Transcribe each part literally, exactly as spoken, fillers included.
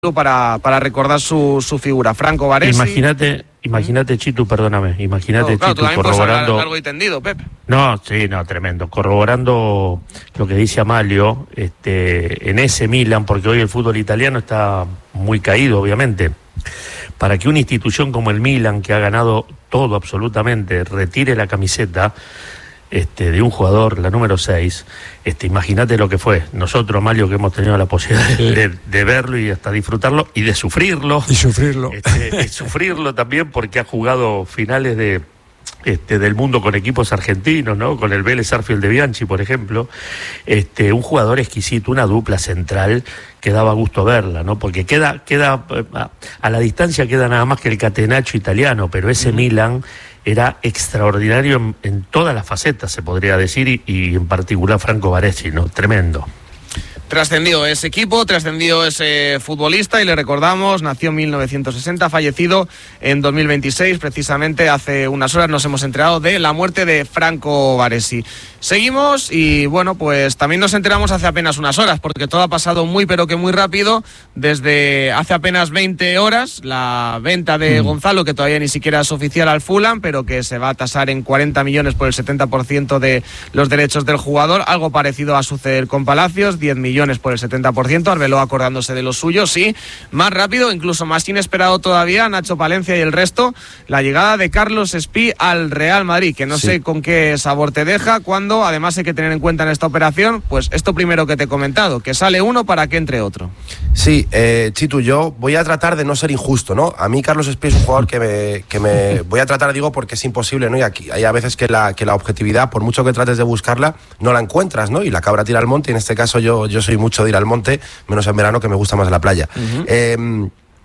para, para recordar su, su figura. Franco Baresi. Imagínate, imagínate, Chitu, perdóname, imagínate, no, claro, Chitu, corroborando... largo y tendido, Pep. No, sí, no, tremendo. Corroborando lo que dice Amalio, este, en ese Milan, porque hoy el fútbol italiano está muy caído, obviamente. Para que una institución como el Milan, que ha ganado todo absolutamente, retire la camiseta este, de un jugador, la número seis, este, imagínate lo que fue. Nosotros, Amalio, que hemos tenido la posibilidad de, sí. de, de verlo y hasta disfrutarlo y de sufrirlo. Y sufrirlo. Este, y sufrirlo también porque ha jugado finales de... Este, del mundo con equipos argentinos, ¿no? Con el Vélez Sarsfield de Bianchi, por ejemplo. Este, un jugador exquisito, una dupla central que daba gusto verla, ¿no? Porque queda, queda a, a la distancia queda nada más que el catenaccio italiano, pero ese uh-huh. Milan era extraordinario en, en todas las facetas, se podría decir, y, y en particular Franco Baresi, ¿no? Tremendo. Trascendió ese equipo, trascendió ese futbolista y le recordamos, nació en mil novecientos sesenta, fallecido en dos mil veintiséis, precisamente hace unas horas nos hemos enterado de la muerte de Franco Baresi. Seguimos y bueno, pues también nos enteramos hace apenas unas horas, porque todo ha pasado muy pero que muy rápido, desde hace apenas veinte horas, la venta de mm. Gonzalo, que todavía ni siquiera es oficial al Fulham, pero que se va a tasar en cuarenta millones por el setenta por ciento de los derechos del jugador, algo parecido a suceder con Palacios, diez millones por el setenta por ciento, Arbeloa acordándose de los suyos, sí, más rápido, incluso más inesperado todavía, Nacho Palencia y el resto, la llegada de Carlos Espí al Real Madrid, que no sí. sé con qué sabor te deja, cuando además hay que tener en cuenta en esta operación, pues esto primero que te he comentado, que sale uno para que entre otro. Sí, eh, Chitu, yo voy a tratar de no ser injusto, ¿no? A mí Carlos Espí es un jugador que me, que me voy a tratar, digo, porque es imposible, ¿no? Y aquí hay a veces que la, que la objetividad, por mucho que trates de buscarla, no la encuentras, ¿no? Y la cabra tira al monte, y en este caso yo, yo soy mucho de ir al monte, menos en verano, que me gusta más la playa. Uh-huh. Eh,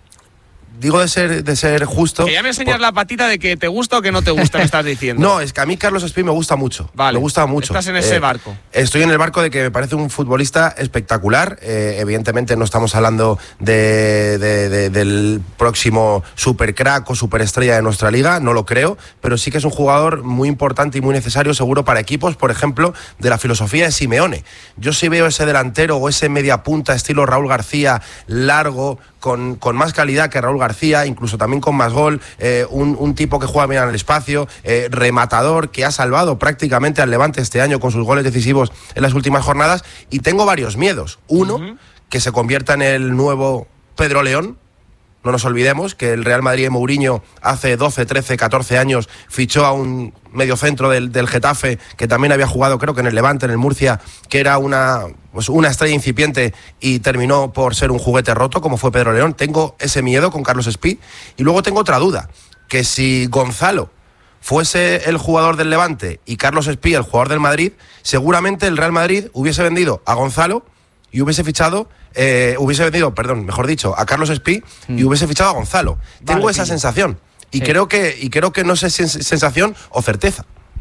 digo de ser, de ser justo... Que ya me enseñas por... la patita de que te gusta o que no te gusta, me estás diciendo. No, es que a mí Carlos Espí me gusta mucho. Vale. Me gusta mucho. Estás en ese eh, barco. Estoy en el barco de que me parece un futbolista espectacular. Eh, evidentemente no estamos hablando de, de, de, del próximo supercrack o superestrella de nuestra liga, no lo creo, pero sí que es un jugador muy importante y muy necesario, seguro, para equipos, por ejemplo, de la filosofía de Simeone. Yo sí veo ese delantero o ese media punta estilo Raúl García, largo, Con, con más calidad que Raúl García, incluso también con más gol, eh, un, un tipo que juega bien en el espacio, eh, rematador, que ha salvado prácticamente al Levante este año con sus goles decisivos en las últimas jornadas, y tengo varios miedos. Uno, uh-huh. que se convierta en el nuevo Pedro León. No nos olvidemos que el Real Madrid de Mourinho hace doce, trece, catorce años fichó a un mediocentro del, del Getafe, que también había jugado, creo que en el Levante, en el Murcia, que era una, pues una estrella incipiente y terminó por ser un juguete roto, como fue Pedro León. Tengo ese miedo con Carlos Espí. Y luego tengo otra duda, que si Gonzalo fuese el jugador del Levante y Carlos Espí el jugador del Madrid, seguramente el Real Madrid hubiese vendido a Gonzalo y hubiese fichado, eh, hubiese vendido, perdón, mejor dicho, a Carlos Espí y hubiese fichado a Gonzalo. Vale, Tengo esa tío. sensación. Y, sí. creo que, y creo que no sé si es sensación o certeza.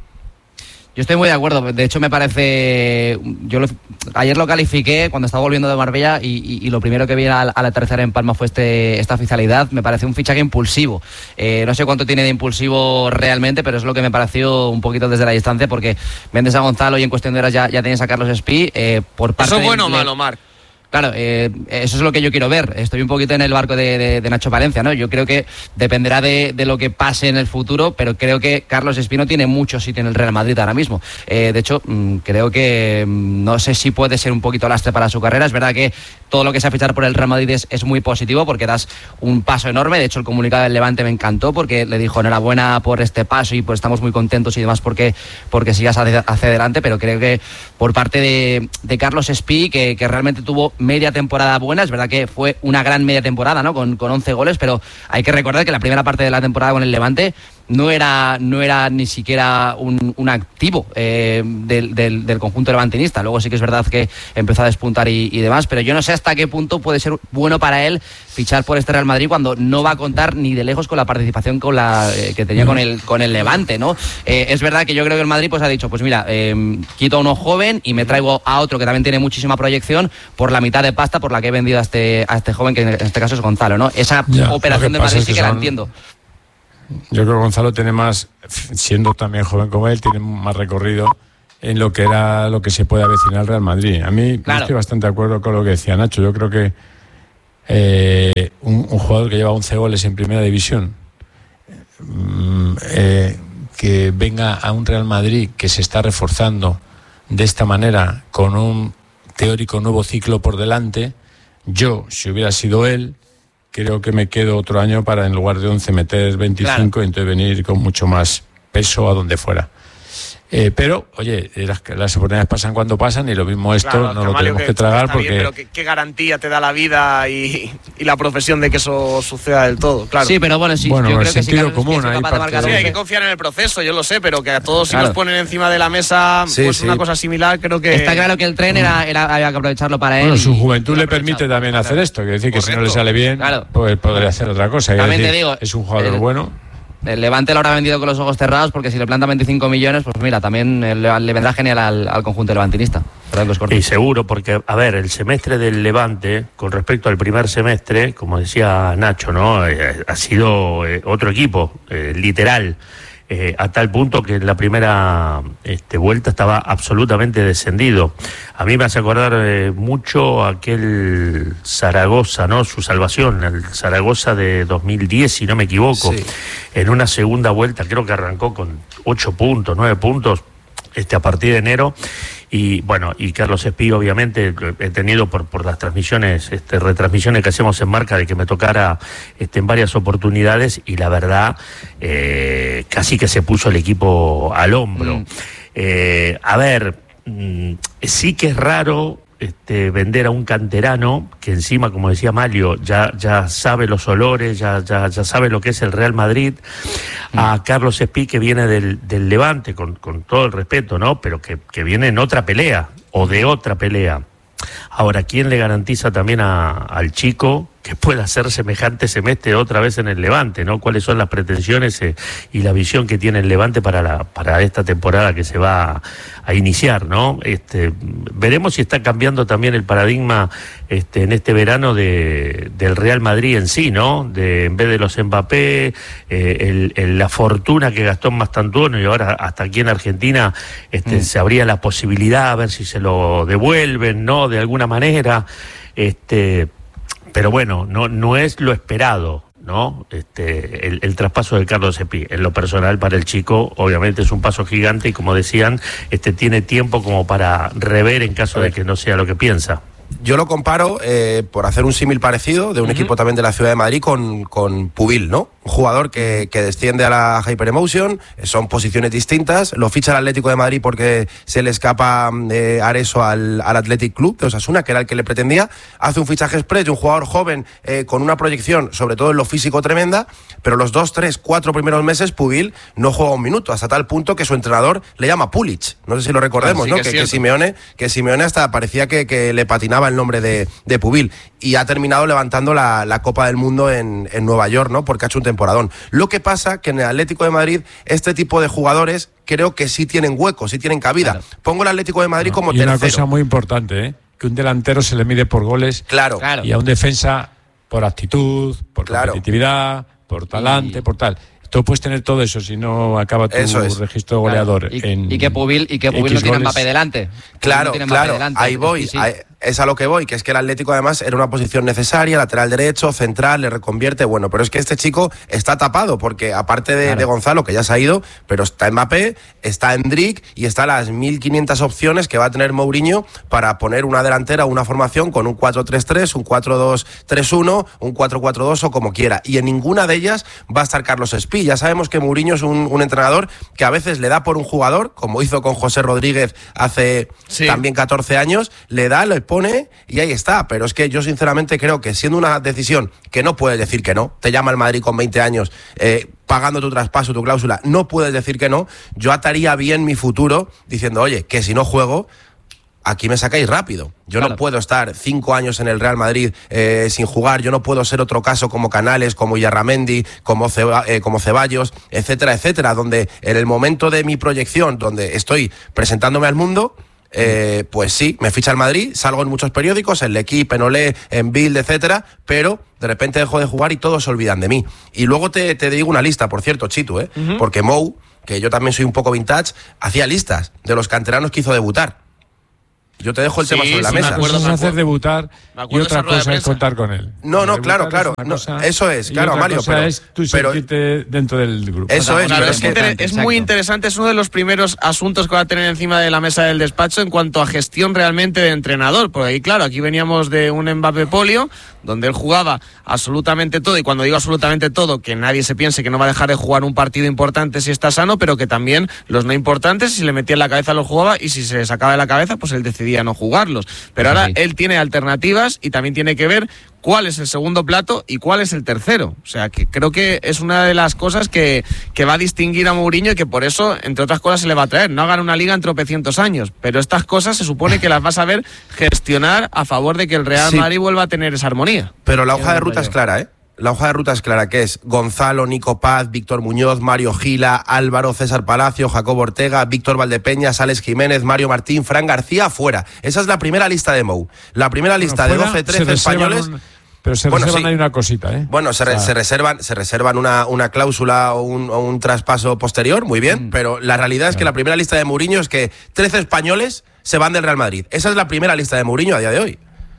Yo estoy muy de acuerdo. De hecho, me parece... Yo lo, ayer lo califiqué cuando estaba volviendo de Marbella y, y, y lo primero que vi al, al aterrizar en Palma fue este, esta oficialidad. Me parece un fichaje impulsivo. Eh, no sé cuánto tiene de impulsivo realmente, pero es lo que me pareció un poquito desde la distancia, porque vendes a Gonzalo y en cuestión de horas ya, ya tienes a Carlos Espí. Eh, por parte ¿Eso es bueno o de, malo, Marc? Claro, eh, eso es lo que yo quiero ver. Estoy un poquito en el barco de, de, de Nacho Palencia, ¿no? Yo creo que dependerá de, de lo que pase en el futuro, pero creo que Carlos Espí no tiene mucho sitio en el Real Madrid ahora mismo. Eh, de hecho, mmm, creo que mmm, no sé si puede ser un poquito lastre para su carrera. Es verdad que todo lo que sea fichar por el Real Madrid es, es muy positivo, porque das un paso enorme. De hecho, el comunicado del Levante me encantó, porque le dijo enhorabuena por este paso y pues estamos muy contentos y demás porque, porque sigas hacia, hacia adelante. Pero creo que por parte de, de Carlos Espí, que, que realmente tuvo media temporada buena, es verdad que fue una gran media temporada, ¿no? Con, con once goles, pero hay que recordar que la primera parte de la temporada con el Levante no era, no era ni siquiera un, un activo eh, del, del, del conjunto levantinista. Luego sí que es verdad que empezó a despuntar y, y demás, pero yo no sé hasta qué punto puede ser bueno para él fichar por este Real Madrid cuando no va a contar ni de lejos con la participación con la eh, que tenía con el, con el Levante, ¿no? Eh, es verdad que yo creo que el Madrid pues ha dicho, pues mira, eh, quito a uno joven y me traigo a otro que también tiene muchísima proyección por la mitad de pasta por la que he vendido a este, a este joven, que en este caso es Gonzalo, ¿no? Esa ya, operación de Madrid sí que, que son... la entiendo. Yo creo que Gonzalo tiene más, siendo también joven como él, tiene más recorrido en lo que era lo que se puede avecinar al Real Madrid. A mí claro. estoy bastante de acuerdo con lo que decía Nacho. Yo creo que eh, un, un jugador que lleva once goles en primera división, eh, que venga a un Real Madrid que se está reforzando de esta manera, con un teórico nuevo ciclo por delante. Yo, si hubiera sido él, creo que me quedo otro año para, en lugar de once, meter veinticinco, claro, y entonces venir con mucho más peso a donde fuera. Eh, pero, oye, las, las oportunidades pasan cuando pasan, y lo mismo esto, claro, no lo tenemos que, que tragar porque... Bien, pero ¿qué, ¿qué garantía te da la vida y, y la profesión de que eso suceda del todo? Claro. Sí, pero bueno, sí, bueno, yo el creo sentido que sí, común, hay, parte sí, hay que confiar en el proceso, yo lo sé, pero que a todos, claro, si nos ponen encima de la mesa, sí, pues sí, una cosa similar, creo que... Está claro que el tren era, era había que aprovecharlo para él. Bueno, su juventud le permite también claro, hacer esto, quiere decir que, correcto, si no le sale bien, claro, pues podría hacer otra cosa. También decir, te digo, es un jugador el, bueno. El Levante lo habrá vendido con los ojos cerrados, porque si le planta veinticinco millones, pues mira, también le, le vendrá genial al, al conjunto levantinista. Y seguro, porque, a ver, el semestre del Levante, con respecto al primer semestre, como decía Nacho, ¿no? Eh, ha sido eh, otro equipo, eh, literal. Eh, a tal punto que en la primera este, vuelta estaba absolutamente descendido. A mí me hace acordar eh, mucho aquel Zaragoza, ¿no? Su salvación, el Zaragoza de dos mil diez, si no me equivoco. Sí. En una segunda vuelta creo que arrancó con ocho puntos, nueve puntos, este, a partir de enero. Y bueno, y Carlos Espí, obviamente, he tenido por, por las transmisiones, este, retransmisiones que hacemos en Marca, de que me tocara este, en varias oportunidades, y la verdad, eh, casi que se puso el equipo al hombro. Mm. Eh, a ver, mm, sí que es raro este, vender a un canterano que encima, como decía Mario, ya, ya sabe los olores, ya, ya, ya sabe lo que es el Real Madrid, mm. a Carlos Espí, que viene del, del Levante, con, con todo el respeto, ¿no? Pero que, que viene en otra pelea, o de otra pelea. Ahora, ¿quién le garantiza también a, al chico que pueda hacer semejante semestre otra vez en el Levante, ¿no? ¿Cuáles son las pretensiones eh, y la visión que tiene el Levante para la para esta temporada que se va a, a iniciar, ¿no? Este, veremos si está cambiando también el paradigma este, en este verano de, del Real Madrid en sí, ¿no? De, en vez de los Mbappé, eh, el, el, la fortuna que gastó en Mastantuono, y ahora hasta aquí en Argentina este, mm. se abría la posibilidad a ver si se lo devuelven, ¿no? De alguna manera, este... Pero bueno, no no es lo esperado, ¿no? Este, el, el traspaso de Carlos Espí. En lo personal, para el chico, obviamente es un paso gigante, y como decían, este tiene tiempo como para rever en caso de que no sea lo que piensa. Yo lo comparo, eh, por hacer un símil parecido, de un uh-huh. equipo también de la ciudad de Madrid con, con Pubil, ¿no? Un jugador que, que desciende a la Hyperemotion, son posiciones distintas, lo ficha el Atlético de Madrid porque se le escapa eh, Areso al, al Athletic Club de Osasuna, que era el que le pretendía, hace un fichaje express de un jugador joven eh, con una proyección, sobre todo en lo físico, tremenda, pero los dos, tres, cuatro primeros meses Pubil no juega un minuto, hasta tal punto que su entrenador le llama Pulic, no sé si lo recordemos, ah, sí, ¿no? Que, que, que, Simeone, que Simeone hasta parecía que, que le patinaba el nombre de, de Pubil, y ha terminado levantando la, la Copa del Mundo en, en Nueva York, ¿no? Porque ha hecho un temporadón. Lo que pasa que en el Atlético de Madrid este tipo de jugadores creo que sí tienen hueco, sí tienen cabida. Claro. Pongo el Atlético de Madrid no, como y tercero. Y una cosa muy importante, ¿eh? Que un delantero se le mide por goles, claro, y a un defensa por actitud, por claro. competitividad, por talante, y... por tal. Tú puedes tener todo eso si no acaba tu es. registro goleador. Claro. Y, en, y que Pubil, y que Pubil no tiene Mbappé delante. Claro, no claro, delante, ahí voy. Sí, sí. Ahí, es a lo que voy, que es que el Atlético además era una posición necesaria, lateral derecho, central, le reconvierte, bueno, pero es que este chico está tapado, porque aparte de, claro. de Gonzalo, que ya se ha ido, pero está Mbappé, está Endrick y está las mil quinientas opciones que va a tener Mourinho para poner una delantera, una formación con un cuatro tres tres, un cuatro dos tres uno, un cuatro cuatro dos o como quiera, y en ninguna de ellas va a estar Carlos Espí. Ya sabemos que Mourinho es un, un entrenador que a veces le da por un jugador, como hizo con José Rodríguez hace sí. también catorce años, le da, le pone y ahí está, pero es que yo sinceramente creo que siendo una decisión que no puedes decir que no, te llama el Madrid con veinte años eh, pagando tu traspaso, tu cláusula, no puedes decir que no, yo ataría bien mi futuro diciendo, oye, que si no juego aquí me sacáis rápido. Yo claro. no puedo estar cinco años en el Real Madrid eh, sin jugar, yo no puedo ser otro caso como Canales, como Yarramendi, como, Ceba, eh, como Ceballos, etcétera, etcétera, donde en el momento de mi proyección, donde estoy presentándome al mundo, Eh, pues sí, me ficha el Madrid, salgo en muchos periódicos, en L'Equipe, en Olé, en Bild, etcétera, pero de repente dejo de jugar y todos se olvidan de mí. Y luego te, te digo una lista, por cierto, Chitu, ¿eh? Uh-huh. Porque Mou, que yo también soy un poco vintage, hacía listas de los canteranos que hizo debutar. Yo te dejo el Sí, tema sobre la sí, mesa. Una cosa es hacer debutar y otra cosa es contar con él. No, no, Debutar claro, es claro. una No, cosa, eso es, y claro, otra Mario, cosa pero- es tú pero- sentirte dentro del grupo. Eso es, Claro, pero es, es que- inter- es muy interesante, es uno de los primeros asuntos que va a tener encima de la mesa del despacho en cuanto a gestión realmente de entrenador, porque ahí, claro, aquí veníamos de un Mbappé polio, donde él jugaba absolutamente todo, y cuando digo absolutamente todo, que nadie se piense que no va a dejar de jugar un partido importante si está sano, pero que también los no importantes, si le metía en la cabeza los jugaba, y si se sacaba de la cabeza, pues él decidía no jugarlos. Pero ahora Sí. él tiene alternativas y también tiene que ver cuál es el segundo plato y cuál es el tercero. O sea, que creo que es una de las cosas que, que va a distinguir a Mourinho y que por eso, entre otras cosas, se le va a traer. No hagan una liga en tropecientos años, pero estas cosas se supone que las vas a ver gestionar a favor de que el Real Sí. Madrid vuelva a tener esa armonía. Pero la hoja de Qué ruta rollo. es clara, ¿eh? La hoja de ruta es clara, que es Gonzalo, Nico Paz, Víctor Muñoz, Mario Gila, Álvaro, César Palacio, Jacobo Ortega, Víctor Valdepeñas, Alex Jiménez, Mario Martín, Fran García, fuera. Esa es la primera lista de Mou. La primera lista Bueno, de fuera, doce, se trece reservan españoles... un- pero se Bueno, reservan sí. ahí una cosita, ¿eh? Bueno, se, re- O sea, se reservan, se reservan una, una cláusula o un, o un traspaso posterior, muy bien, Mm. pero la realidad es que la primera lista de Mourinho es que trece españoles se van del Real Madrid. Esa es la primera lista de Mourinho a día de hoy.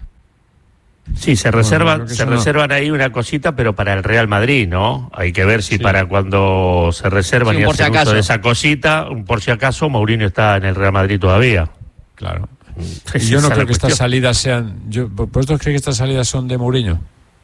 Sí, se Bueno, reservan, creo que se eso no. reservan ahí una cosita, pero para el Real Madrid, ¿no? Hay que ver si Sí. para cuando se reservan Sí, y un por si hacen uso acaso. de esa cosita, un por si acaso, Mourinho está en el Real Madrid todavía. Claro. Esa Y yo no es la creo que estas cuestión. salidas sean. Yo, ¿Vosotros creéis que estas salidas son de Mourinho?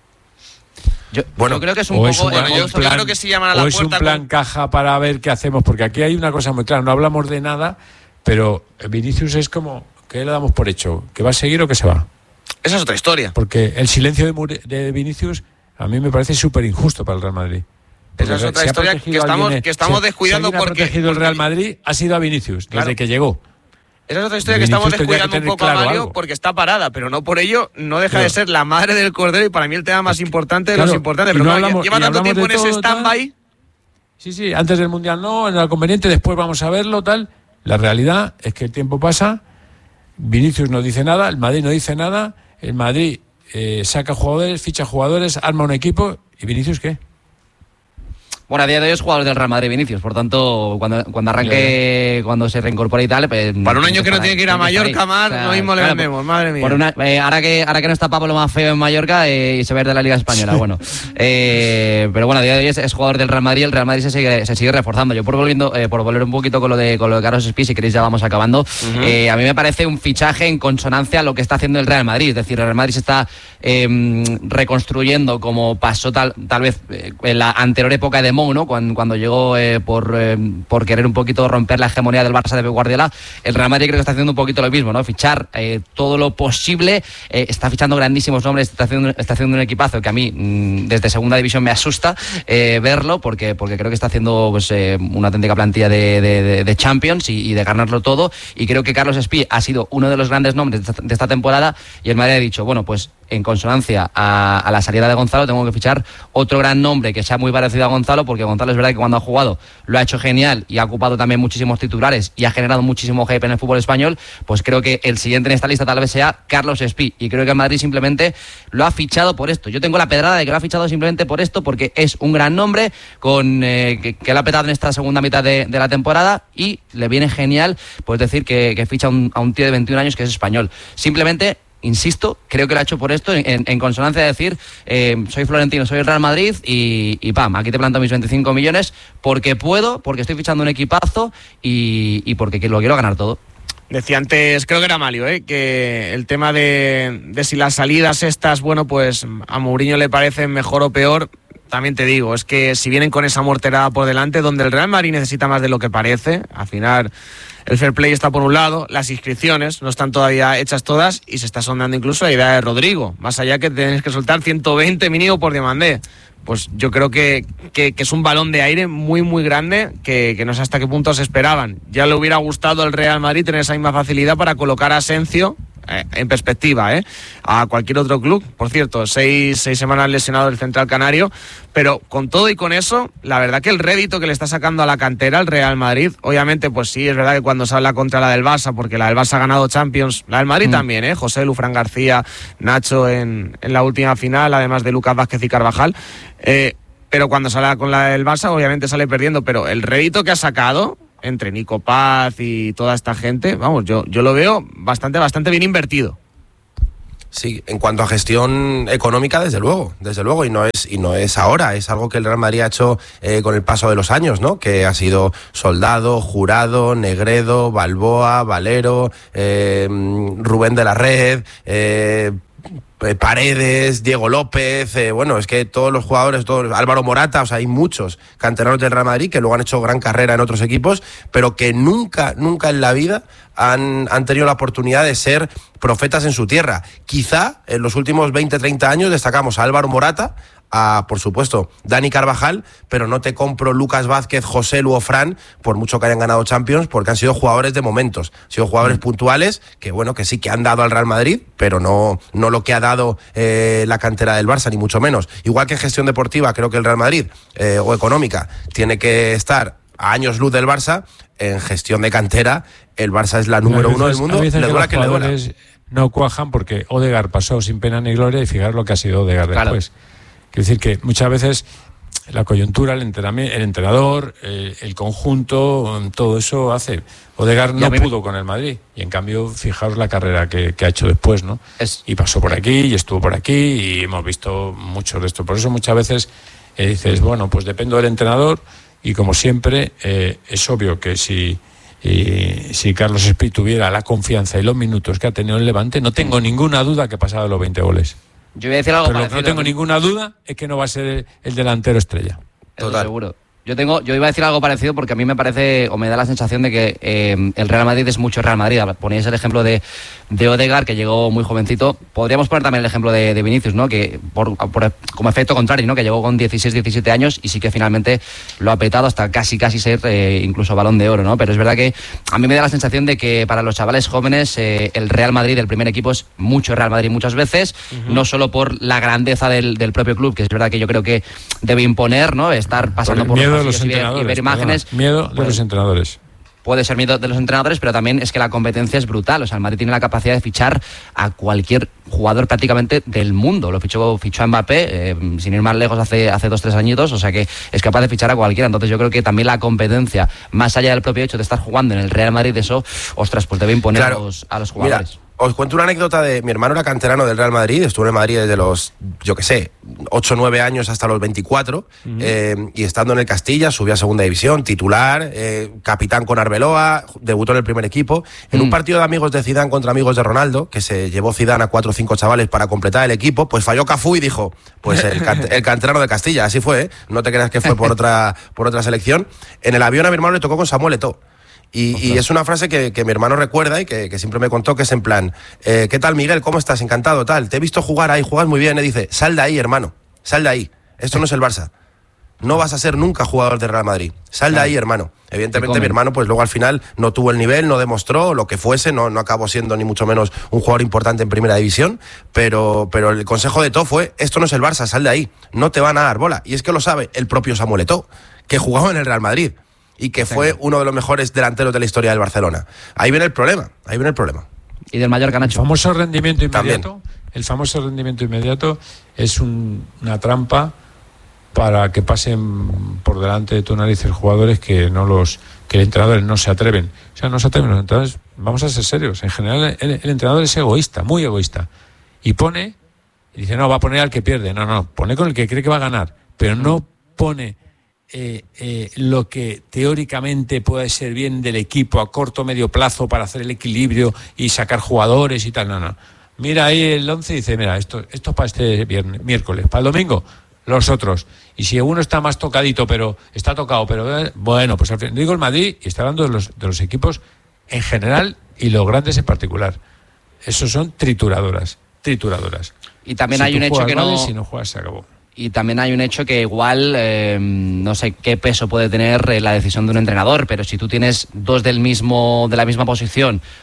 Yo, Bueno, yo creo que es un ¿O poco... es un, Bueno, yo un creo plan, que sí llaman a la o es un puerta plan con- caja para ver qué hacemos? Porque aquí hay una cosa muy clara. No hablamos de nada, pero Vinicius es como que le damos por hecho. ¿Que va a seguir o que se va? Esa es otra historia. Porque el silencio de, Mure- de Vinicius a mí me parece súper injusto para el Real Madrid. Porque Esa es otra se ha historia protegido que estamos- alguien, que estamos se- descuidando si alguien ha porque- protegido el Real porque- Madrid ha sido a Vinicius, Claro. desde que llegó. Esa es otra historia que Vinicius estamos tendría que descuidando un tener poco a claro Mario algo. porque está parada, pero no por ello no deja Claro. de ser la madre del cordero y para mí el tema más importante de Claro, los importantes. y Pero no claro, hablamos- lleva y tanto hablamos tiempo de en ese todo, tal. stand-by. Sí, sí, antes del Mundial no, en el conveniente, después vamos a verlo, tal. La realidad es que el tiempo pasa, Vinicius no dice nada, el Madrid no dice nada, el Madrid eh, saca jugadores, ficha jugadores, arma un equipo, ¿y Vinicius qué? Bueno, a día de hoy es jugador del Real Madrid Vinicius, por tanto, cuando, cuando arranque, cuando se reincorpore y tal, pues... Para un año que no estar tiene ahí, que ir a tiene estar Mallorca, ahí. Mar, lo mismo le claro, vendemos, madre mía. por una- eh, ahora, que, ahora que no está Pablo más feo en Mallorca eh, y se va a ir de la Liga Española, bueno. Eh, pero bueno, a día de hoy es, es jugador del Real Madrid, el Real Madrid se sigue, se sigue reforzando. Yo por volviendo, eh, por volver un poquito con lo de con lo de Carlos Espí, si queréis ya vamos acabando, eh, a mí me parece un fichaje en consonancia a lo que está haciendo el Real Madrid. Es decir, el Real Madrid se está eh, reconstruyendo como pasó tal, tal vez eh, en la anterior época de Mou, ¿no? Cuando, cuando llegó eh, por, eh, por querer un poquito romper la hegemonía del Barça de Pep Guardiola, el Real Madrid creo que está haciendo un poquito lo mismo, ¿no? Fichar eh, todo lo posible, eh, está fichando grandísimos nombres, está haciendo, está haciendo un equipazo que a mí mm, desde segunda división me asusta eh, verlo porque, porque creo que está haciendo pues, eh, una auténtica plantilla de, de, de, de Champions y, y de ganarlo todo, y creo que Carlos Espí ha sido uno de los grandes nombres de esta, de esta temporada, y el Madrid ha dicho, bueno, pues en consonancia a, a la salida de Gonzalo tengo que fichar otro gran nombre que sea muy parecido a Gonzalo, porque Gonzalo es verdad que cuando ha jugado lo ha hecho genial y ha ocupado también muchísimos titulares y ha generado muchísimo hype en el fútbol español. Pues creo que el siguiente en esta lista tal vez sea Carlos Espí, y creo que el Madrid simplemente lo ha fichado por esto. Yo tengo la pedrada de que lo ha fichado simplemente por esto, porque es un gran nombre con eh, que, que lo ha petado en esta segunda mitad de, de la temporada, y le viene genial pues decir que, que ficha un, a un tío de veintiún años que es español. Simplemente, insisto, creo que lo ha hecho por esto, en, en consonancia de decir, eh, soy Florentino, soy el Real Madrid y, y pam, aquí te planto mis veinticinco millones porque puedo, porque estoy fichando un equipazo y, y porque lo quiero ganar todo. Decía antes, creo que era Malio, ¿eh? que el tema de, de si las salidas estas, bueno, pues a Mourinho le parecen mejor o peor. También te digo, es que si vienen con esa morterada por delante, donde el Real Madrid necesita más de lo que parece, al final el fair play está por un lado, las inscripciones no están todavía hechas todas y se está sondando incluso la idea de Rodrigo, más allá que tenés que soltar ciento veinte mínimo por Diamandé. Pues yo creo que, que, que es un balón de aire muy muy grande que, que no sé hasta qué punto se esperaban. Ya le hubiera gustado al Real Madrid tener esa misma facilidad para colocar a Asencio eh, en perspectiva, ¿eh? a cualquier otro club. Por cierto, seis, seis semanas lesionado el central canario, pero con todo y con eso, la verdad que el rédito que le está sacando a la cantera el Real Madrid, obviamente pues sí, es verdad que cuando se habla contra la del Barça, porque la del Barça ha ganado Champions, la del Madrid mm. también, ¿eh? José Lu, Fran García, Nacho en, en la última final, además de Lucas Vázquez y Carvajal, eh, pero cuando sale con la del Barça obviamente sale perdiendo, pero el rédito que ha sacado entre Nico Paz y toda esta gente, vamos, yo, yo lo veo bastante, bastante bien invertido. Sí, en cuanto a gestión económica, desde luego, desde luego, y no es y no es ahora, es algo que el Real Madrid ha hecho eh, con el paso de los años, ¿no? Que ha sido Soldado, Jurado, Negredo, Balboa, Valero, eh, Rubén de la Red, eh, Paredes, Diego López, eh, bueno, es que todos los jugadores, todos, Álvaro Morata, o sea, hay muchos canteranos del Real Madrid que luego han hecho gran carrera en otros equipos, pero que nunca, nunca en la vida han, han tenido la oportunidad de ser profetas en su tierra. Quizá en los últimos veinte, treinta años destacamos a Álvaro Morata, a, por supuesto, Dani Carvajal, pero no te compro Lucas Vázquez, José Lu o Fran, por mucho que hayan ganado Champions, porque han sido jugadores de momentos, han sido jugadores mm. puntuales, que bueno, que sí que han dado al Real Madrid, pero no, no lo que ha dado eh, la cantera del Barça, ni mucho menos. Igual que en gestión deportiva, creo que el Real Madrid, eh, o económica, tiene que estar a años luz del Barça. En gestión de cantera, el Barça es la número veces, uno del mundo, le duela que le duela. No cuajan porque Odegaard pasó sin pena ni gloria y fijaros lo que ha sido Odegaard claro. después. Quiero decir que muchas veces la coyuntura, el, el entrenador, el, el conjunto, todo eso hace. Odegaard no pudo me... con el Madrid y en cambio fijaros la carrera que, que ha hecho después, ¿no? Es... Y pasó por aquí y estuvo por aquí y hemos visto mucho de esto. Por eso muchas veces eh, dices, bueno, pues dependo del entrenador y como siempre eh, es obvio que si... Y si Carlos Espí tuviera la confianza y los minutos que ha tenido el Levante, no tengo ninguna duda que pasara de los veinte goles. Yo voy a decir algo Pero lo que no tengo ninguna duda es que no va a ser el, el delantero estrella. Total. Seguro. Yo tengo, yo iba a decir algo parecido porque a mí me parece, o me da la sensación de que eh, el Real Madrid es mucho Real Madrid. Ponéis el ejemplo de, de Odegaard, que llegó muy jovencito. Podríamos poner también el ejemplo de, de Vinicius, ¿no? Que por, por, como efecto contrario, ¿no? Que llegó con dieciséis, diecisiete años y sí que finalmente lo ha petado hasta casi, casi ser eh, incluso Balón de Oro, ¿no? Pero es verdad que a mí me da la sensación de que para los chavales jóvenes eh, el Real Madrid, el primer equipo, es mucho Real Madrid muchas veces, uh-huh. no solo por la grandeza del, del propio club, que es verdad que yo creo que debe imponer, ¿no? Estar pasando por, por los pasillos y ver imágenes. Perdona, miedo de pues, los entrenadores. Puede ser miedo de los entrenadores, pero también es que la competencia es brutal. O sea, el Madrid tiene la capacidad de fichar a cualquier jugador prácticamente del mundo. Lo fichó, fichó a Mbappé, eh, sin ir más lejos, hace, hace dos, tres añitos. O sea que es capaz de fichar a cualquiera. Entonces yo creo que también la competencia, más allá del propio hecho de estar jugando en el Real Madrid, eso, ostras, pues debe imponer claro. a, los, a los jugadores. Mira. Os cuento una anécdota de mi hermano, era canterano del Real Madrid, estuvo en Madrid desde los, yo qué sé, ocho o nueve años hasta los veinticuatro, uh-huh. eh, y estando en el Castilla, subió a segunda división, titular, eh, capitán con Arbeloa, debutó en el primer equipo, en uh-huh. un partido de amigos de Zidane contra amigos de Ronaldo, que se llevó Zidane a cuatro o cinco chavales para completar el equipo, pues falló Cafú y dijo, pues el, can- el canterano de Castilla, así fue, ¿eh? No te creas que fue por otra, por otra selección. En el avión a mi hermano le tocó con Samuel Eto'o. Y, y es una frase que, que mi hermano recuerda y que, que siempre me contó, que es en plan, eh, ¿qué tal, Miguel? ¿Cómo estás? Encantado, tal. Te he visto jugar ahí, juegas muy bien. Y dice, sal de ahí, hermano, sal de ahí. Esto no es el Barça. No vas a ser nunca jugador de Real Madrid. Sal de ahí, hermano. Evidentemente mi hermano, pues luego al final no tuvo el nivel, no demostró lo que fuese, no, no acabó siendo ni mucho menos un jugador importante en primera división, pero, pero el consejo de Eto'o fue, esto no es el Barça, sal de ahí. No te van a dar bola. Y es que lo sabe el propio Samuel Eto'o, que jugaba en el Real Madrid y que fue uno de los mejores delanteros de la historia del Barcelona. Ahí viene el problema, ahí viene el problema. Y del Mallorca, Nacho. El famoso rendimiento inmediato, También. el famoso rendimiento inmediato es un, una trampa para que pasen por delante de tu nariz los jugadores que no los que los entrenadores no se atreven. O sea, no se atreven los entrenadores. Vamos a ser serios. En general, el, el entrenador es egoísta, muy egoísta. Y pone, y dice, no, va a poner al que pierde. No, no, pone con el que cree que va a ganar. Pero no pone Eh, eh, lo que teóricamente puede ser bien del equipo a corto o medio plazo para hacer el equilibrio y sacar jugadores y tal, no, no. Mira ahí el once y dice, mira, esto, esto es para este viernes, miércoles, para el domingo, los otros. Y si uno está más tocadito, pero está tocado, pero eh, bueno, pues al final, digo el Madrid, y está hablando de los, de los equipos en general y los grandes en particular. Esos son trituradoras, trituradoras. Y también si hay un hecho que no... Vale, si no juegas, se acabó. Y también hay un hecho que igual, eh, no sé qué peso puede tener eh, la decisión de un entrenador, pero si tú tienes dos del mismo de la misma posición,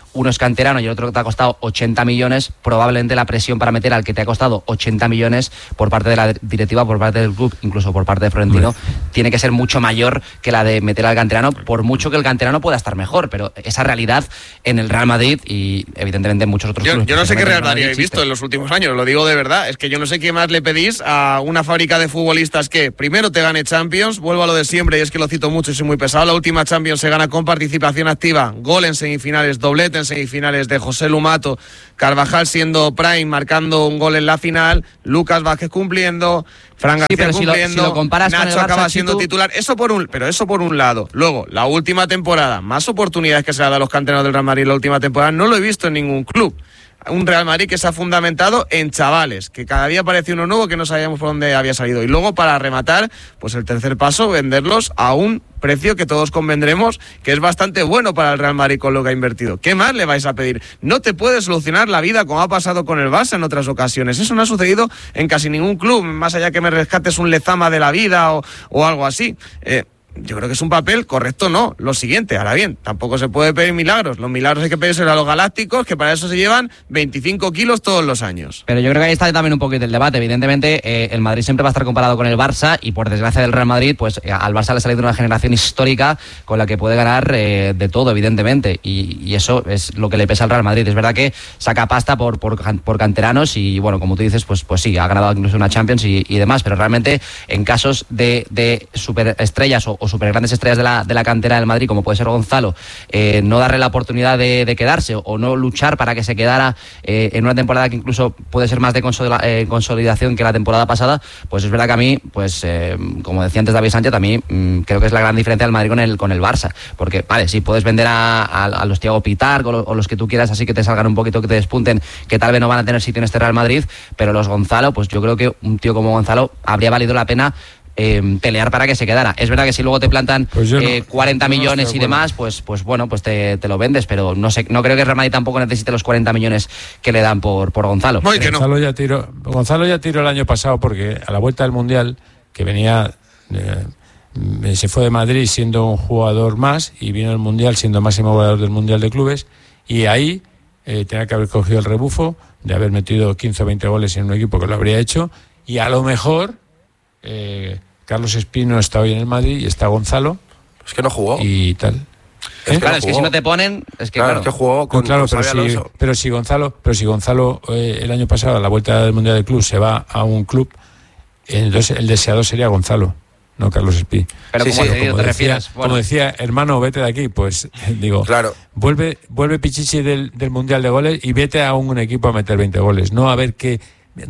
uno es canterano y el otro que te ha costado ochenta millones, probablemente la presión para meter al que te ha costado ochenta millones por parte de la directiva, por parte del club, incluso por parte de Florentino, sí, tiene que ser mucho mayor que la de meter al canterano, por mucho que el canterano pueda estar mejor, pero esa realidad en el Real Madrid y evidentemente en muchos otros yo, clubes. Yo no sé qué Real Madrid habéis visto en los últimos años, lo digo de verdad, es que yo no sé qué más le pedís a una fábrica de futbolistas que primero te gane Champions, vuelvo a lo de siempre y es que lo cito mucho y soy muy pesado, la última Champions se gana con participación activa, gol en semifinales, doblete en semifinales de José Lumato, Carvajal siendo prime, marcando un gol en la final, Lucas Vázquez cumpliendo, Fran García sí, cumpliendo, si lo, si lo comparas Nacho con el Barça, acaba siendo tú... titular, eso por un, pero eso por un lado. Luego, la última temporada, más oportunidades que se le ha dado a los canteranos del Real Madrid la última temporada, no lo he visto en ningún club. Un Real Madrid que se ha fundamentado en chavales, que cada día aparece uno nuevo que no sabíamos por dónde había salido. Y luego, para rematar, pues el tercer paso, venderlos a un precio que todos convendremos que es bastante bueno para el Real Madrid con lo que ha invertido. ¿Qué más le vais a pedir? No te puede solucionar la vida como ha pasado con el Barça en otras ocasiones. Eso no ha sucedido en casi ningún club, más allá que me rescates un Lezama de la vida o, o algo así. Eh... Yo creo que es un papel correcto, no. Lo siguiente, ahora bien, tampoco se puede pedir milagros. Los milagros hay que pedirse a los galácticos, que para eso se llevan veinticinco kilos todos los años. Pero yo creo que ahí está también un poquito el debate. Evidentemente, eh, el Madrid siempre va a estar comparado con el Barça y por desgracia del Real Madrid, pues eh, al Barça le ha salido una generación histórica con la que puede ganar eh, de todo, evidentemente. Y, y eso es lo que le pesa al Real Madrid. Es verdad que saca pasta por, por, por canteranos y, bueno, como tú dices, pues, pues sí, ha ganado incluso una Champions y, y demás. Pero realmente, en casos de, de superestrellas o, o super grandes estrellas de la, de la cantera del Madrid, como puede ser Gonzalo, eh, no darle la oportunidad de, de quedarse o no luchar para que se quedara eh, en una temporada que incluso puede ser más de consolida, eh, consolidación que la temporada pasada, pues es verdad que a mí, pues eh, como decía antes David Sánchez, a mí mmm, creo que es la gran diferencia del Madrid con el, con el Barça, porque vale, sí, puedes vender a, a, a los Thiago Pitar o, o los que tú quieras, así que te salgan un poquito, que te despunten, que tal vez no van a tener sitio en este Real Madrid, pero los Gonzalo, pues yo creo que un tío como Gonzalo habría valido la pena Eh, pelear para que se quedara. Es verdad que si luego te plantan pues no, eh, cuarenta millones no y demás, pues, pues bueno, pues te, te lo vendes, pero no sé, no creo que el Real Madrid tampoco necesite los cuarenta millones que le dan por, por Gonzalo. No, que no. Gonzalo ya tiró, Gonzalo ya tiró el año pasado porque a la vuelta del Mundial, que venía, eh, se fue de Madrid siendo un jugador más y vino al Mundial siendo máximo goleador del Mundial de Clubes y ahí eh, tenía que haber cogido el rebufo de haber metido quince o veinte goles en un equipo que lo habría hecho y a lo mejor eh, Carlos Espino está hoy en el Madrid y está Gonzalo. Es que no jugó. Y tal. Es ¿Eh? Claro, no es que si no te ponen, es que claro, claro. Es que jugó con, claro, con pero, si, pero si Gonzalo, pero si Gonzalo eh, el año pasado a la vuelta del Mundial del Club se va a un club, entonces el deseado sería Gonzalo, no Carlos Espí. Pero sí, como, sí, como, te decía, refieres, bueno. como decía, hermano, vete de aquí, pues digo, claro. vuelve, vuelve Pichichi del, del Mundial de goles y vete a un equipo a meter veinte goles, no a ver qué,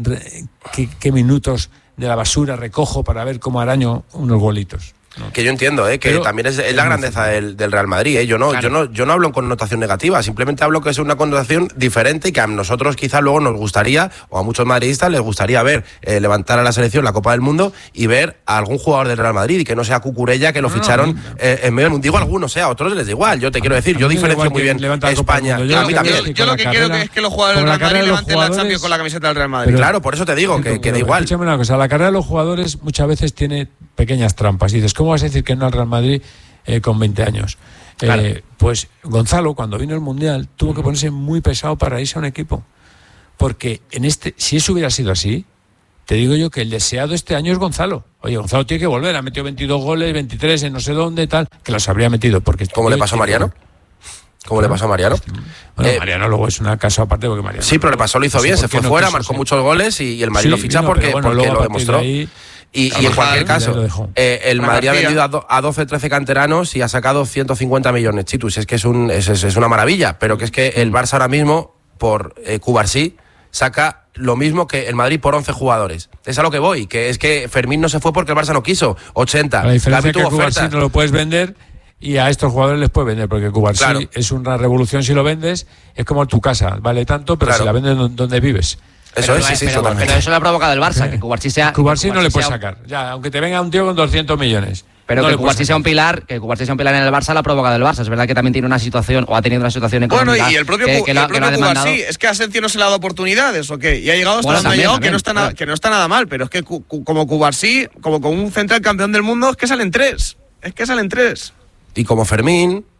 qué, qué minutos de la basura recojo para ver cómo araño unos golitos. ¿no? Que yo entiendo, ¿eh? que Pero, también es, es la grandeza del, del Real Madrid. ¿eh? Yo no, claro. yo no, yo no hablo en connotación negativa, simplemente hablo que es una connotación diferente y que a nosotros quizás luego nos gustaría, o a muchos madridistas les gustaría ver eh, levantar a la selección la Copa del Mundo y ver a algún jugador del Real Madrid y que no sea Cucurella, que lo no, ficharon no, no. Eh, en medio. Digo algunos, eh, a otros les da igual. Yo te quiero decir, yo diferencio muy bien España. Yo, a mí también. Yo, yo lo que quiero que es que los jugadores del Real Madrid levanten la Champions con la camiseta del Real Madrid. Pero, claro, por eso te digo que, que da igual. Escúchame una cosa, la carrera de los jugadores muchas veces tiene pequeñas trampas. Y dices, ¿cómo vas a decir que no al Real Madrid eh, con veinte años? Claro. Eh, pues Gonzalo, cuando vino el Mundial, tuvo que ponerse muy pesado para irse a un equipo. Porque en este, si eso hubiera sido así, te digo yo que el deseado este año es Gonzalo. Oye, Gonzalo tiene que volver, ha metido veintidós goles, veintitrés en no sé dónde, tal, que los habría metido. Porque ¿Cómo le pasó a Mariano? ¿Cómo le pasó a Mariano? Bueno, eh, Mariano luego es un caso aparte porque Mariano... Sí, pero le pasó, lo hizo bien, se fue no fuera, marcó ser. muchos goles y, y el Madrid sí, lo ficha vino, porque, bueno, porque lo demostró. De ahí, y, y en cualquier caso, eh, el Madrid ha vendido a, do, a doce, trece canteranos y ha sacado ciento cincuenta millones, Chitus. Es que es, un, es, es, es una maravilla, pero que es que el Barça ahora mismo, por eh, Cubarsí, saca lo mismo que el Madrid por once jugadores. Es a lo que voy, que es que Fermín no se fue porque el Barça no quiso, ochenta. La diferencia es que Cubarsí no lo puedes vender y a estos jugadores les puedes vender, porque Cubarsí claro. es una revolución si lo vendes, es como tu casa, vale tanto, pero claro. si la vendes donde vives. Eso pero, es, sí, sí, pero, totalmente. Pero eso lo ha provocado el Barça, que Cubarsí sea... Cubarsí no le puedes sacar, ya, aunque te venga un tío con doscientos millones. Pero no que Cubarsí sea un pilar, que Cubarsí sea un pilar en el Barça lo ha provocado el Barça. Es verdad que también tiene una situación, o ha tenido una situación económica. Bueno, y el propio, que, que lo, el propio Cubarsí, es que a Asensio no se le ha dado oportunidades, ¿o qué? Y ha llegado hasta bueno, donde también, ha llegado, también, que, no está claro. nada, que no está nada mal, pero es que cu, cu, como Cubarsí, como con un central campeón del mundo, es que salen tres. Es que salen tres. Y como Fermín...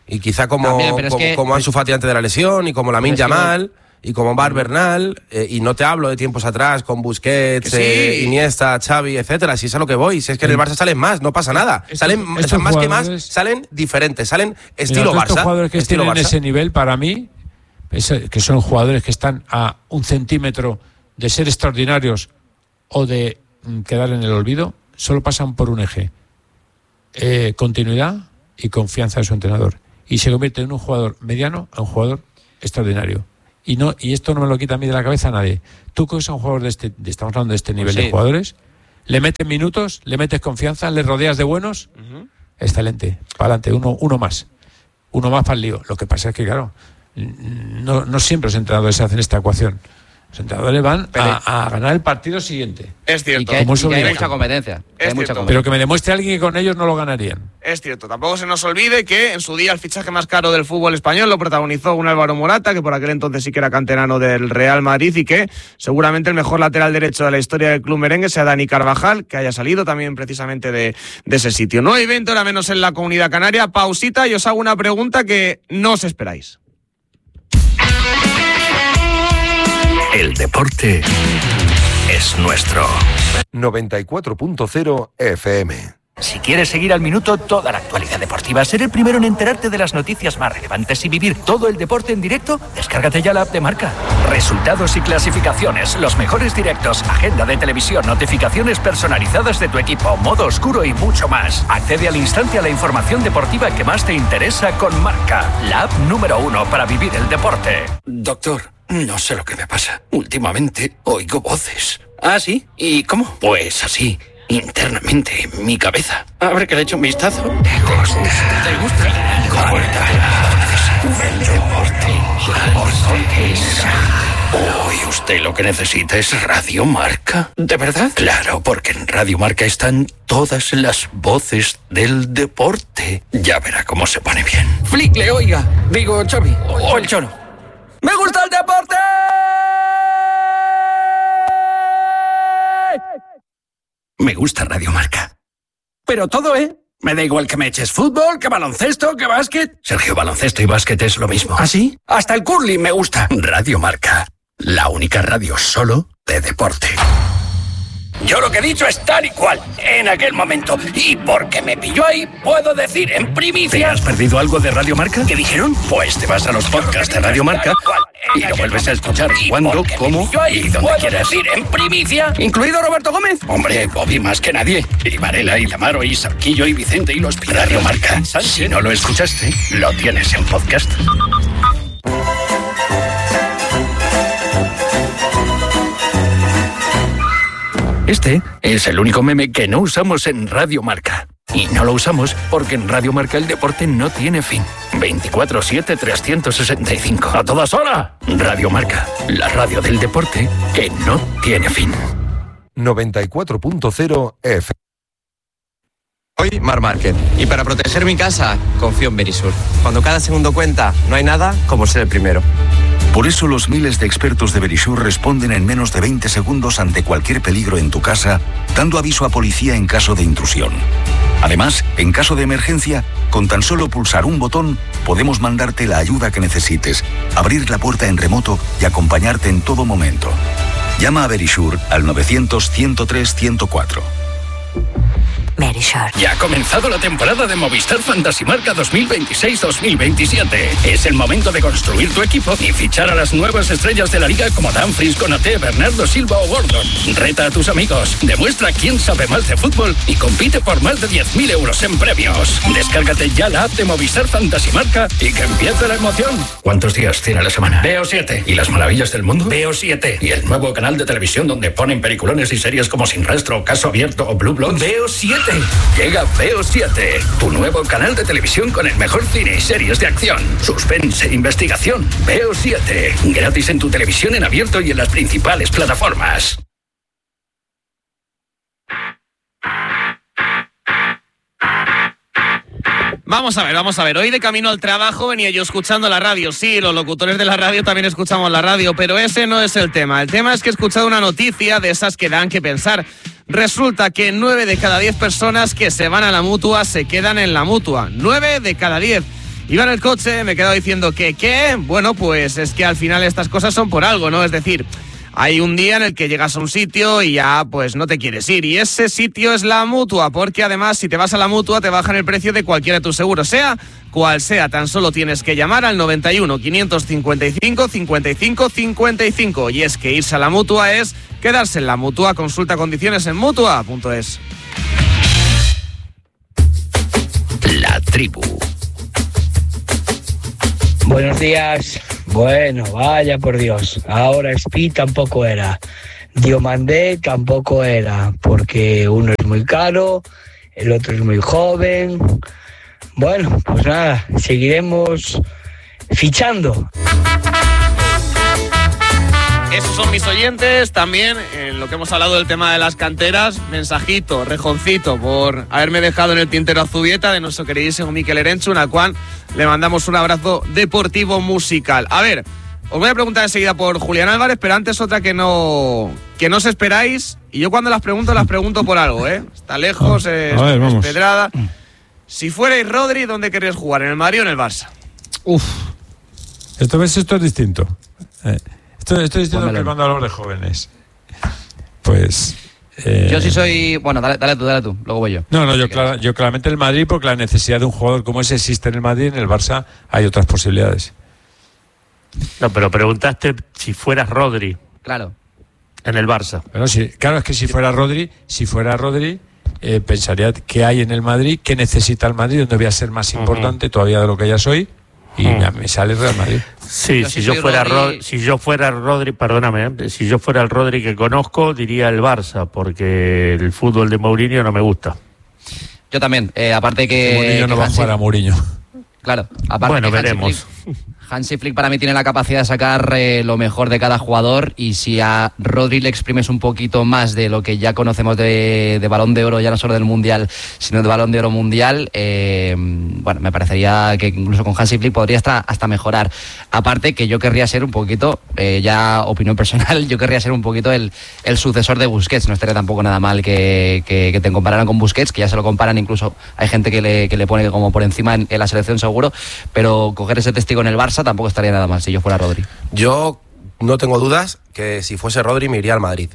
Y quizá como, También, pero es como, que- como Ansu Fati antes de la lesión y como Lamine Pero es que Yamal y como Bar Bernal, eh, y no te hablo de tiempos atrás con Busquets, Que sí. eh, Iniesta, Xavi, etcétera. Si es a lo que voy, si es que en el Barça salen más, no pasa nada. Estos- Salen estos o sea, más que más, jugadores- salen diferentes, salen Mira, estilo todos estos Barça. jugadores que estilo tienen Barça. ese nivel, para mí, es- que son jugadores que están a un centímetro de ser extraordinarios o de mm, quedar en el olvido, solo pasan por un eje: eh, continuidad y confianza de su entrenador. Y se convierte en un jugador mediano a un jugador extraordinario. Y no y esto no me lo quita a mí de la cabeza a nadie. Tú coges a un jugador de este, de- estamos hablando de este nivel sí. de jugadores, le metes minutos, le metes confianza, le rodeas de buenos, excelente, para adelante, uno, uno más. Uno más para el lío. Lo que pasa es que, claro, no, no siempre los entrenadores hacen esta ecuación. Los entrenadores van a, a ganar el partido siguiente. Es Y cierto. que, Como y que hay obligación. mucha competencia. que Es hay mucha cierto. competencia. Pero que me demuestre alguien que con ellos no lo ganarían. Es cierto, tampoco se nos olvide que en su día el fichaje más caro del fútbol español lo protagonizó un Álvaro Morata, que por aquel entonces sí que era canterano del Real Madrid, y que seguramente el mejor lateral derecho de la historia del club merengue sea Dani Carvajal, que haya salido también precisamente de, de ese sitio. No hay veinte, ahora menos en la Comunidad Canaria. Pausita y os hago una pregunta que no os esperáis. El deporte es nuestro. noventa y cuatro punto cero F M. Si quieres seguir al minuto toda la actualidad deportiva, ser el primero en enterarte de las noticias más relevantes y vivir todo el deporte en directo, descárgate ya la app de Marca. Resultados y clasificaciones, los mejores directos, agenda de televisión, notificaciones personalizadas de tu equipo, modo oscuro y mucho más. Accede al instante a la información deportiva que más te interesa con Marca, la app número uno para vivir el deporte. Doctor, no sé lo que me pasa. Últimamente oigo voces. ¿Ah, sí? ¿Y cómo? Pues así, internamente, en mi cabeza. A ver que le echo un vistazo. ¿Te gusta? ¿Te gusta? Corta. El deporte. Hoy usted lo que necesita es Radio Marca. ¿De verdad? Claro, porque en Radio Marca están todas las voces del deporte. Ya verá cómo se pone bien. Flickle, oiga. Digo, Xavi. O el Cholo. ¡Me gusta el deporte! Me gusta Radio Marca. Pero todo, ¿eh? Me da igual que me eches fútbol, que baloncesto, que básquet. Sergio, baloncesto y básquet es lo mismo. ¿Ah, sí? Hasta el curling me gusta. Radio Marca. La única radio solo de deporte. Yo lo que he dicho es tal y cual, en aquel momento. Y porque me pilló ahí, puedo decir en primicia... ¿Te has perdido algo de Radio Marca? ¿Qué dijeron? Pues te vas a los podcasts de Radio Marca y lo vuelves a escuchar cuando, cómo y donde quieras. Decir en primicia, incluido Roberto Gómez. Hombre, Bobby más que nadie. Y Varela, y Lamaro, y Sarquillo, y Vicente, y los Pilar. Radio Marca. Si no lo escuchaste, lo tienes en podcast. Este es el único meme que no usamos en Radio Marca. Y no lo usamos porque en Radio Marca el deporte no tiene fin. veinticuatro siete trescientos sesenta y cinco. ¡A todas horas! Radio Marca, la radio del deporte que no tiene fin. noventa y cuatro punto cero F M. Soy Mar Márquez y para proteger mi casa confío en Verisur. Cuando cada segundo cuenta, no hay nada como ser el primero. Por eso los miles de expertos de Verisur responden en menos de veinte segundos ante cualquier peligro en tu casa, dando aviso a policía en caso de intrusión. Además, en caso de emergencia, con tan solo pulsar un botón, podemos mandarte la ayuda que necesites, abrir la puerta en remoto y acompañarte en todo momento. Llama a Verisur al novecientos, ciento tres, ciento cuatro. Verisur. Ya ha comenzado la temporada de Movistar Fantasy Marca dos mil veintiséis dos mil veintisiete. Es el momento de construir tu equipo y fichar a las nuevas estrellas de la liga como Dumfries, Konaté, Bernardo Silva o Gordon. Reta a tus amigos, demuestra quién sabe más de fútbol y compite por más de diez mil euros en premios. Descárgate ya la app de Movistar Fantasy Marca y que empiece la emoción. ¿Cuántos días tiene la semana? Veo siete. ¿Y las maravillas del mundo? Veo siete. ¿Y el nuevo canal de televisión donde ponen peliculones y series como Sin Rastro, Caso Abierto o Blue Bloods? Veo siete. Llega Veo siete, tu nuevo canal de televisión con el mejor cine y series de acción, suspense e investigación. Veo siete, gratis en tu televisión en abierto y en las principales plataformas. Vamos a ver, vamos a ver. Hoy de camino al trabajo venía yo escuchando la radio. Sí, los locutores de la radio también escuchamos la radio, pero ese no es el tema. El tema es que he escuchado una noticia de esas que dan que pensar. Resulta que nueve de cada diez personas que se van a la Mutua se quedan en la Mutua. nueve de cada diez. Iba en el coche, me he quedado diciendo que, ¿qué? Bueno, pues es que al final estas cosas son por algo, ¿no? Es decir, hay un día en el que llegas a un sitio y ya pues no te quieres ir. Y ese sitio es la Mutua, porque además si te vas a la Mutua te bajan el precio de cualquiera de tus seguros, sea cual sea. Tan solo tienes que llamar al noventa y uno, quinientos cincuenta y cinco, cincuenta y cinco, cincuenta y cinco. Y es que irse a la Mutua es quedarse en la Mutua. Consulta condiciones en mutua punto es. La tribu. Buenos días. Bueno, vaya por Dios. Ahora Speed tampoco era. Diomandé tampoco era, porque uno es muy caro, el otro es muy joven. Bueno, pues nada, seguiremos fichando. Esos son mis oyentes. También en lo que hemos hablado del tema de las canteras, mensajito, rejoncito por haberme dejado en el tintero a Zubieta de nuestro queridísimo Mikel Erenchun, al cual le mandamos un abrazo deportivo musical. A ver, os voy a preguntar enseguida por Julián Álvarez, pero antes otra que no que no os esperáis, y yo cuando las pregunto las pregunto por algo, ¿eh? Está lejos, es, ver, es pedrada. Si fuerais Rodri, ¿dónde queréis jugar? ¿En el Madrid o en el Barça? Uf, esto ves, esto es distinto. Eh. Esto, esto es distinto que cuando hablamos de jóvenes. Pues... Eh... Yo sí soy... Bueno, dale, dale tú, dale tú, luego voy yo. No, no, yo, clara, yo claramente el Madrid, porque la necesidad de un jugador como ese existe en el Madrid, en el Barça hay otras posibilidades. No, pero preguntaste si fueras Rodri. Claro. En el Barça. Pero sí, claro, es que si fuera Rodri, si fuera Rodri, eh, pensaría qué hay en el Madrid, qué necesita el Madrid, donde voy a ser más importante uh-huh. todavía de lo que ya soy. Y uh-huh. me sale Real Madrid. Sí, yo si, yo fuera Rodri... Rod... si yo fuera Rodri, perdóname, ¿eh? si yo fuera el Rodri que conozco, diría el Barça, porque el fútbol de Mourinho no me gusta. Yo también, eh, aparte que... Mourinho que no va a jugar a Mourinho. Claro, aparte bueno, que veremos. Flick, Hansi Flick para mí tiene la capacidad de sacar eh, lo mejor de cada jugador, y si a Rodri le exprimes un poquito más de lo que ya conocemos de, de Balón de Oro, ya no solo del Mundial, sino de Balón de Oro Mundial, eh, bueno, me parecería que incluso con Hansi Flick podría hasta, hasta mejorar. Aparte que yo querría ser un poquito, eh, ya opinión personal, yo querría ser un poquito el, el sucesor de Busquets. No estaría tampoco nada mal que, que, que te compararan con Busquets, que ya se lo comparan, incluso hay gente que le, que le pone como por encima en, en la selección seguro, pero coger ese testigo en el Barça tampoco estaría nada mal si yo fuera Rodri. Yo no tengo dudas que si fuese Rodri me iría al Madrid.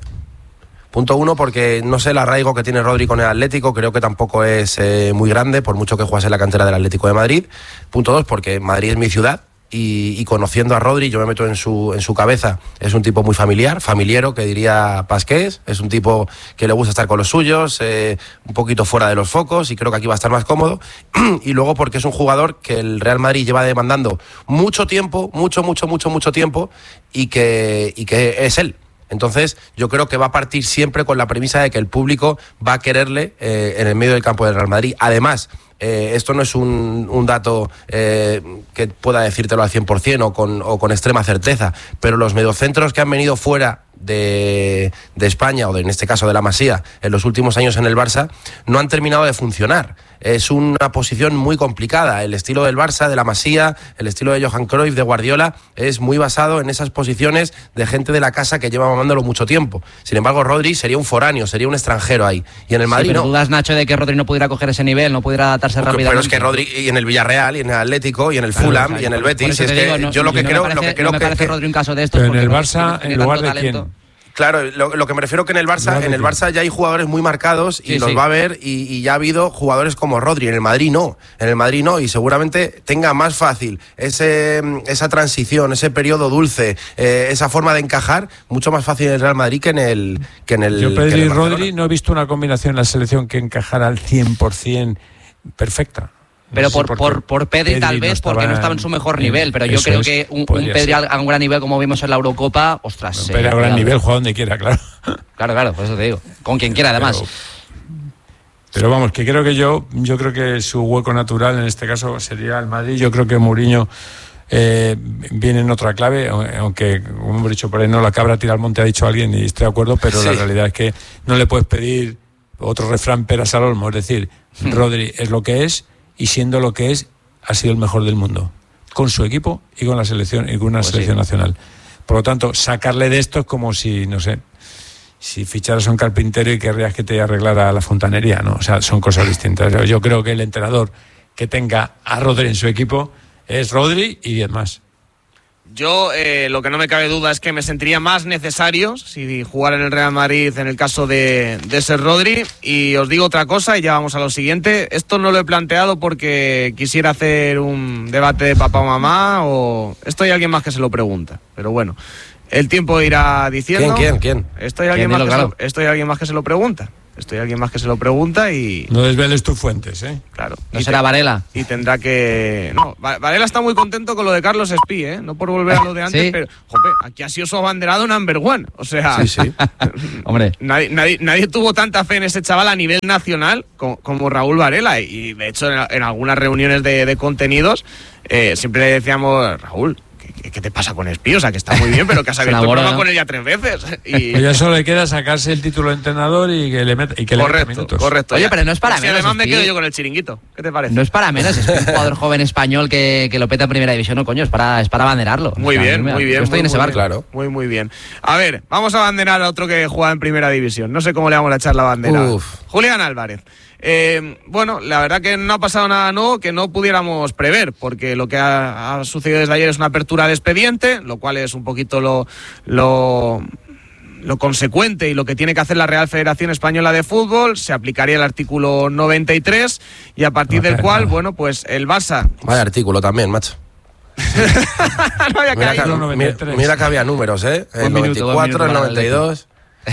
Punto uno, porque no sé el arraigo que tiene Rodri con el Atlético, creo que tampoco es eh, muy grande, por mucho que jugase en la cantera del Atlético de Madrid. Punto dos, porque Madrid es mi ciudad. Y, y conociendo a Rodri, yo me meto en su, en su cabeza. Es un tipo muy familiar, familiero, que diría Pasqués. Es un tipo que le gusta estar con los suyos, eh, un poquito fuera de los focos, y creo que aquí va a estar más cómodo. Y luego porque es un jugador que el Real Madrid lleva demandando mucho tiempo, mucho, mucho, mucho, mucho tiempo, y que, y que es él. Entonces yo creo que va a partir siempre con la premisa de que el público va a quererle eh, en el medio del campo del Real Madrid. Además, eh, esto no es un, un dato eh, que pueda decírtelo al cien por ciento o con, o con extrema certeza, pero los mediocentros que han venido fuera de, de España, o de, en este caso de la Masía, en los últimos años en el Barça, no han terminado de funcionar. Es una posición muy complicada. El estilo del Barça, de la Masía, el estilo de Johan Cruyff, de Guardiola, es muy basado en esas posiciones de gente de la casa que lleva mamándolo mucho tiempo. Sin embargo, Rodri sería un foráneo, sería un extranjero ahí. Y en el Madrid sí, pero no. dudas, Nacho, de que Rodri no pudiera coger ese nivel, no pudiera adaptarse Porque, rápidamente. Pero es que Rodri, y en el Villarreal, y en el Atlético, y en el claro, Fulham, o sea, y en el Betis, es digo, que no, yo lo que no creo, parece, lo que creo no me que, parece que Rodri un caso de estos. Pero en el Barça, en lugar de talento. quién. Claro, lo, lo que me refiero que en el Barça, en el Barça ya hay jugadores muy marcados y sí, los sí. va a ver, y, y ya ha habido jugadores como Rodri. En el Madrid no, en el Madrid no, y seguramente tenga más fácil ese, esa transición, ese periodo dulce, eh, esa forma de encajar, mucho más fácil en el Real Madrid que en el que en el Yo Pedri y Rodri no he visto una combinación en la selección que encajara al cien por ciento perfecta. Pero No por, sé por, por Pedri, Pedri tal vez no estaba porque no estaba en su mejor nivel, pero yo eso creo es, que un, un podría Pedri ser. a un gran nivel, como vimos en la Eurocopa, ostras. Pedri eh, a gran cuidado. nivel, juega donde quiera, claro. Claro, claro, por eso te digo. Con quien quiera, además. Pero, pero vamos, que creo que yo, yo creo que su hueco natural en este caso sería el Madrid. Yo creo que Mourinho eh, viene en otra clave, aunque, como hemos dicho por ahí, no la cabra tira al monte, ha dicho alguien, y estoy de acuerdo, pero sí. La realidad es que no le puedes pedir otro refrán peras al olmo. Es decir, hmm. Rodri es lo que es, y siendo lo que es, ha sido el mejor del mundo, con su equipo y con la selección y con una pues selección sí. nacional. Por lo tanto, sacarle de esto es como si, no sé, si ficharas a un carpintero y querrías que te arreglara la fontanería, ¿no? O sea, son cosas distintas. Yo creo que el entrenador que tenga a Rodri en su equipo es Rodri y diez más. Yo eh, lo que no me cabe duda es que me sentiría más necesario si jugara en el Real Madrid en el caso de, de ser Rodri. Y os digo otra cosa y ya vamos a lo siguiente. Esto no lo he planteado porque quisiera hacer un debate de papá o mamá, o esto hay alguien más que se lo pregunta. Pero bueno, el tiempo irá diciendo. ¿Quién, quién, quién? Esto hay alguien, ¿Quién? más, Dilo, que claro. se lo, esto hay alguien más que se lo pregunta. Esto hay alguien más que se lo pregunta y... No desveles tus fuentes, ¿eh? Claro. No y será te- Varela. Y tendrá que... No, Va- Varela está muy contento con lo de Carlos Espí, ¿eh? No por volver a lo de antes, Sí. pero... Jope, aquí ha sido su abanderado number one. O sea... Sí, sí. Hombre. Nadie, nadie, nadie tuvo tanta fe en ese chaval a nivel nacional como, como Raúl Varela. Y de hecho, en, en algunas reuniones de, de contenidos, eh, siempre le decíamos, Raúl, ¿qué, qué te pasa con Espí? O sea, que está muy bien, pero que has Se abierto el enamora, programa ¿no? con él ya tres veces. Y... Pues ya solo le queda sacarse el título de entrenador y que le meta, y que le meta Correcto, minutos. correcto. Oye, Ya. pero no es para Y si menos, además me Espí. quedo yo con el chiringuito. ¿Qué te parece? No es para menos, es un jugador joven español que, que lo peta en primera división, no coño, es para, es para abanderarlo. Muy O sea, bien, mira, muy bien. Yo estoy muy, en ese muy barco. bien. Claro. Muy, muy bien. A ver, vamos a abanderar a otro que juega en primera división. No sé cómo le vamos a echar la bandera. Uf. Julián Álvarez. Eh, bueno, la verdad que no ha pasado nada nuevo que no pudiéramos prever, porque lo que ha, ha sucedido desde ayer es una apertura de expediente, lo cual es un poquito lo... lo lo consecuente y lo que tiene que hacer la Real Federación Española de Fútbol. Se aplicaría el artículo noventa y tres y a partir No del hace cual, nada. bueno, pues el Barça... Vaya artículo también, macho. no había Mira caído. que, noventa y tres. mira, mira que había números, ¿eh? El Un noventa minuto, y dos cuatro, el minutos noventa y dos.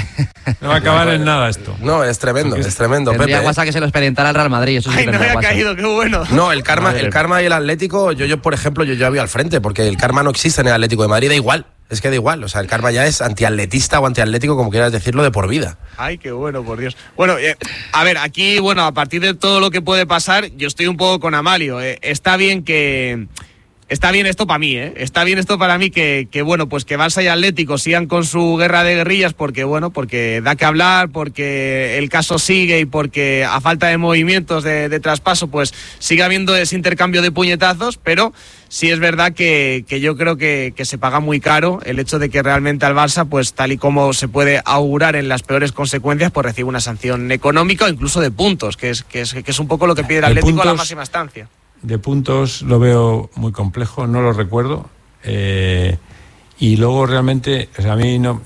No va a acabar en nada esto. No, es tremendo, es tremendo, Tendría Pepe. WhatsApp que se lo expedientara al Real Madrid, eso sí Ay, no tendría había WhatsApp. caído, qué bueno. No, el karma, Madre el mía. karma y el Atlético, yo, yo por ejemplo, yo ya voy al frente, porque el karma no existe en el Atlético de Madrid, da igual. Es que da igual, o sea, el karma ya es antiatletista o antiatlético, como quieras decirlo, de por vida. Ay, qué bueno, por Dios. Bueno, eh, a ver, aquí, bueno, a partir de todo lo que puede pasar, yo estoy un poco con Amalio. Eh. Está bien que... Está bien esto para mí, ¿eh? Está bien esto para mí que, que, bueno, pues que Barça y Atlético sigan con su guerra de guerrillas porque, bueno, porque da que hablar, porque el caso sigue y porque a falta de movimientos de, de traspaso, pues sigue habiendo ese intercambio de puñetazos, pero sí es verdad que, que yo creo que, que se paga muy caro el hecho de que realmente al Barça, pues tal y como se puede augurar en las peores consecuencias, pues recibe una sanción económica o incluso de puntos, que es, que es, que es un poco lo que pide el De Atlético a la puntos- máxima estancia. De puntos lo veo muy complejo, no lo recuerdo. Eh, y luego realmente, o sea, a mí no,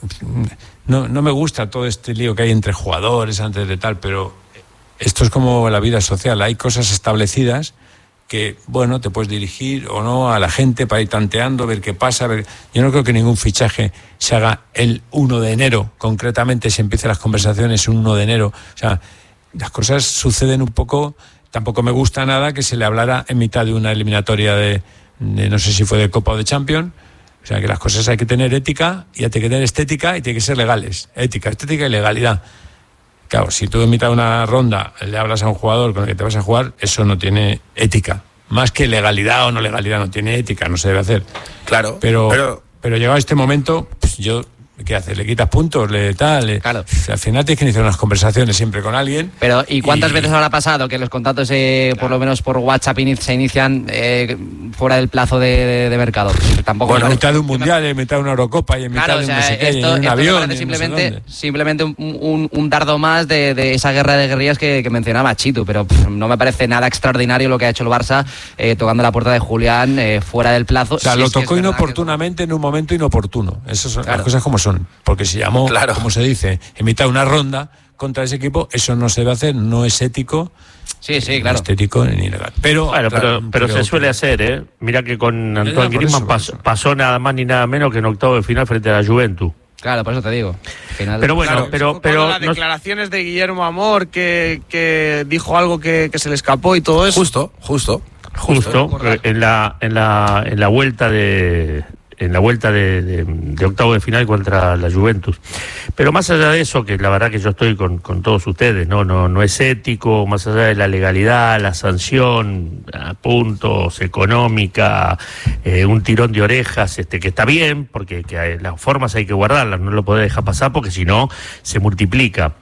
no, no me gusta todo este lío que hay entre jugadores antes de tal, pero esto es como la vida social. Hay cosas establecidas que, bueno, te puedes dirigir o no a la gente para ir tanteando, ver qué pasa. Ver... Yo no creo que ningún fichaje se haga el uno de enero, concretamente se empiezan las conversaciones el uno de enero. O sea, las cosas suceden un poco... Tampoco me gusta nada que se le hablara en mitad de una eliminatoria de, de no sé si fue de Copa o de Champions. O sea, que las cosas hay que tener ética y hay que tener estética y tiene que ser legales. Ética, estética y legalidad. Claro, si tú en mitad de una ronda le hablas a un jugador con el que te vas a jugar, eso no tiene ética. Más que legalidad o no legalidad, no tiene ética, no se debe hacer. Claro, Pero, pero- pero llegado a este momento, pues yo... ¿Qué haces? ¿Le quitas puntos? ¿Le tal? Le... Claro. Al final tienes que iniciar unas conversaciones siempre con alguien. Pero, ¿y cuántas Y- veces habrá pasado que los contratos, eh, por lo menos por WhatsApp, ini- se inician eh, fuera del plazo de, de- de mercado? Pues tampoco. Bueno, en me- mitad de un mundial, en mitad de una Eurocopa y en mitad Claro, de o un sea, no sé qué, y esto, en un esto me avión. parece y no sé simplemente, dónde. simplemente un, un- un dardo más de, de esa guerra de guerrillas que, que mencionaba Chitu, pero pff, no me parece nada extraordinario lo que ha hecho el Barça eh, tocando la puerta de Julián eh, fuera del plazo. O sea, Si lo es que es tocó verdad que- inoportunamente en un momento inoportuno. Esas son Claro. las cosas como son. Porque se llamó, Claro. como se dice, en mitad de una ronda contra ese equipo. Eso no se debe hacer, no es ético. Sí, sí, Ni claro. estético ni legal. Pero, Bueno, claro, pero, pero se suele hacer, ¿eh? Mira que con Ya, Antoine por Griezmann eso, por pasó, eso. pasó nada más ni nada menos que en octavo de final frente a la Juventus. Claro, por eso te digo. Al final- Pero bueno, Claro, pero, fue pero cuando las no- declaraciones de Guillermo Amor que, que dijo algo que, que se le escapó y todo eso. Justo, justo. justo recordar. eh, en la en la en la vuelta de en la vuelta de, de, de octavo de final contra la Juventus. Pero más allá de eso, que la verdad que yo estoy con, con todos ustedes, no no no es ético, más allá de la legalidad, la sanción, a puntos, económica, eh, un tirón de orejas, este que está bien, porque que hay- las formas hay que guardarlas, no lo podés dejar pasar porque si no se multiplica.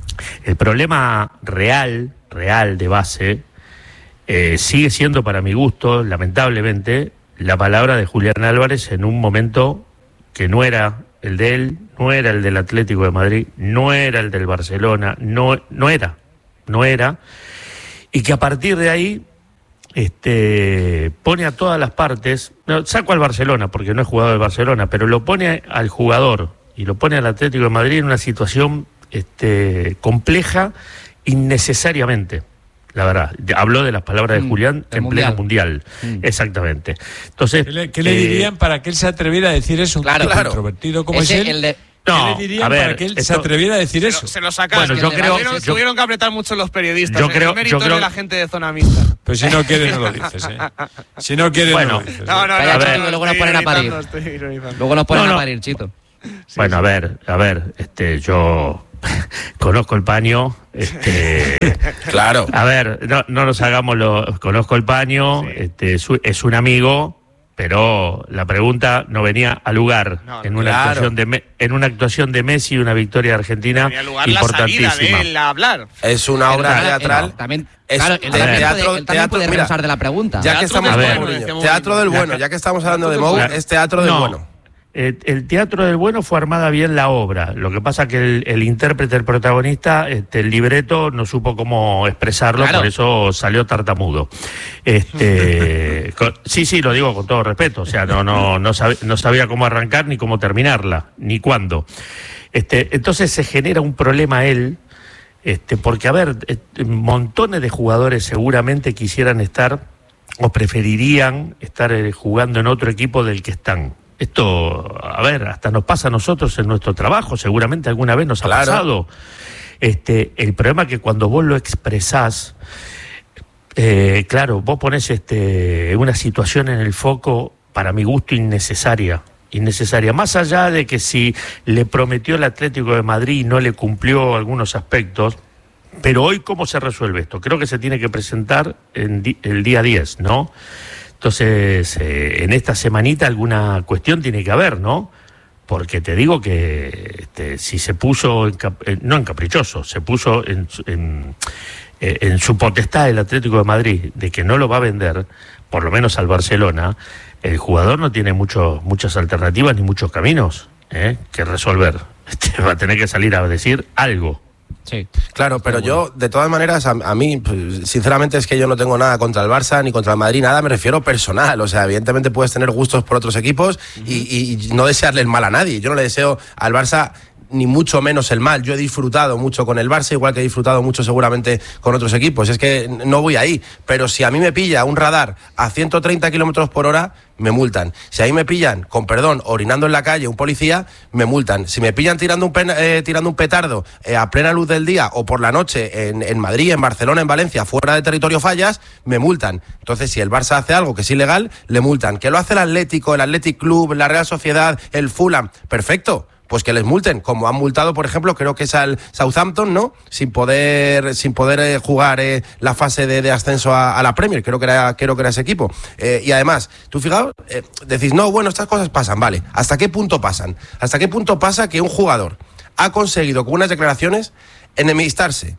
El problema real, real de base, eh, sigue siendo para mi gusto, lamentablemente, la palabra de Julián Álvarez en un momento que no era el de él, no era el del Atlético de Madrid, no era el del Barcelona, no, no era, no era, y que a partir de ahí este, pone a todas las partes, no, saco al Barcelona porque no es jugador del Barcelona, pero lo pone al jugador y lo pone al Atlético de Madrid en una situación este, compleja innecesariamente. La verdad, habló de las palabras de mm, Julián en mundial. pleno mundial. Mm. Exactamente. Entonces, ¿Qué le, qué le eh, dirían para que él se atreviera a decir eso? Claro, un claro. introvertido como Ese, es él. El de... ¿Qué no, le dirían a ver, para que él esto, se atreviera a decir eso? Se lo, se lo sacaron. Bueno, yo creo, tuvieron, yo, tuvieron que apretar mucho los periodistas. Yo creo, el mérito yo creo, de la gente de zona mixta. Pues si no quieres no lo dices, ¿eh? Si no quieres bueno, no lo dices. No, no, Vaya, no, Chito, no, que luego nos ponen a parir. Luego nos ponen no, no. a parir, Chito. Sí, bueno, sí. a ver, a ver, este, yo conozco el paño, este, claro. A ver, no, no nos hagamos lo, conozco el paño, sí. este, es, es un amigo, pero la pregunta no venía al lugar no, en una claro. actuación de en una actuación de Messi, una victoria de Argentina venía al lugar importantísima. La salida de él a hablar. Es una obra claro, teatral. El, también, es, claro, el teatro, teatro, el teatro, puede mira, de la pregunta. Ya que estamos bueno, bueno, teatro del bueno, ya que estamos hablando de Mou, es teatro del no. bueno. Eh, el teatro del bueno fue armada bien la obra. Lo que pasa que el, el intérprete, el protagonista, este, el libreto no supo cómo expresarlo, claro. por eso salió tartamudo. Este, con, sí, sí, lo digo con todo respeto. O sea, no, no, no, sab, no sabía cómo arrancar ni cómo terminarla, ni cuándo. Este, entonces se genera un problema él, este, porque a ver, eh, montones de jugadores seguramente quisieran estar o preferirían estar eh, jugando en otro equipo del que están. Esto, a ver, hasta nos pasa a nosotros en nuestro trabajo, seguramente alguna vez nos ha claro. pasado. Este, el problema es que cuando vos lo expresás, eh, claro, vos ponés este, una situación en el foco, para mi gusto, innecesaria. Innecesaria. Más allá de que si le prometió el Atlético de Madrid y no le cumplió algunos aspectos, pero hoy, ¿cómo se resuelve esto? Creo que se tiene que presentar en di- el día diez, ¿no? Entonces, eh, en esta semanita alguna cuestión tiene que haber, ¿no? Porque te digo que este, si se puso, en cap- eh, no en caprichoso, se puso en, en, eh, en su potestad el Atlético de Madrid de que no lo va a vender, por lo menos al Barcelona, el jugador no tiene mucho, muchas alternativas ni muchos caminos ¿eh? que resolver. Este, va a tener que salir a decir algo. Sí. Claro, pero yo, de todas maneras, a, a mí, pues, sinceramente, es que yo no tengo nada contra el Barça ni contra el Madrid, nada, me refiero personal. O sea, evidentemente puedes tener gustos por otros equipos uh-huh. y, y no desearle el mal a nadie. Yo no le deseo al Barça ni mucho menos el mal. Yo he disfrutado mucho con el Barça, igual que he disfrutado mucho seguramente con otros equipos. Es que no voy ahí. Pero si a mí me pilla un radar a ciento treinta kilómetros por hora, me multan. Si a mí me pillan, con perdón, orinando en la calle un policía, me multan. Si me pillan tirando un, pen, eh, tirando un petardo eh, a plena luz del día o por la noche en, en Madrid, en Barcelona, en Valencia, fuera de territorio fallas, me multan. Entonces, si el Barça hace algo que es ilegal, le multan. ¿Que lo hace el Atlético, el Athletic Club, la Real Sociedad, el Fulham? Perfecto. Pues que les multen, como han multado, por ejemplo, creo que es al Southampton, ¿no? Sin poder sin poder eh, jugar eh, la fase de, de ascenso a, a la Premier, creo que era creo que era ese equipo. Eh, y además, tú fijaos, eh, decís, no, bueno, estas cosas pasan, vale. ¿Hasta qué punto pasan? ¿Hasta qué punto pasa que un jugador ha conseguido con unas declaraciones enemistarse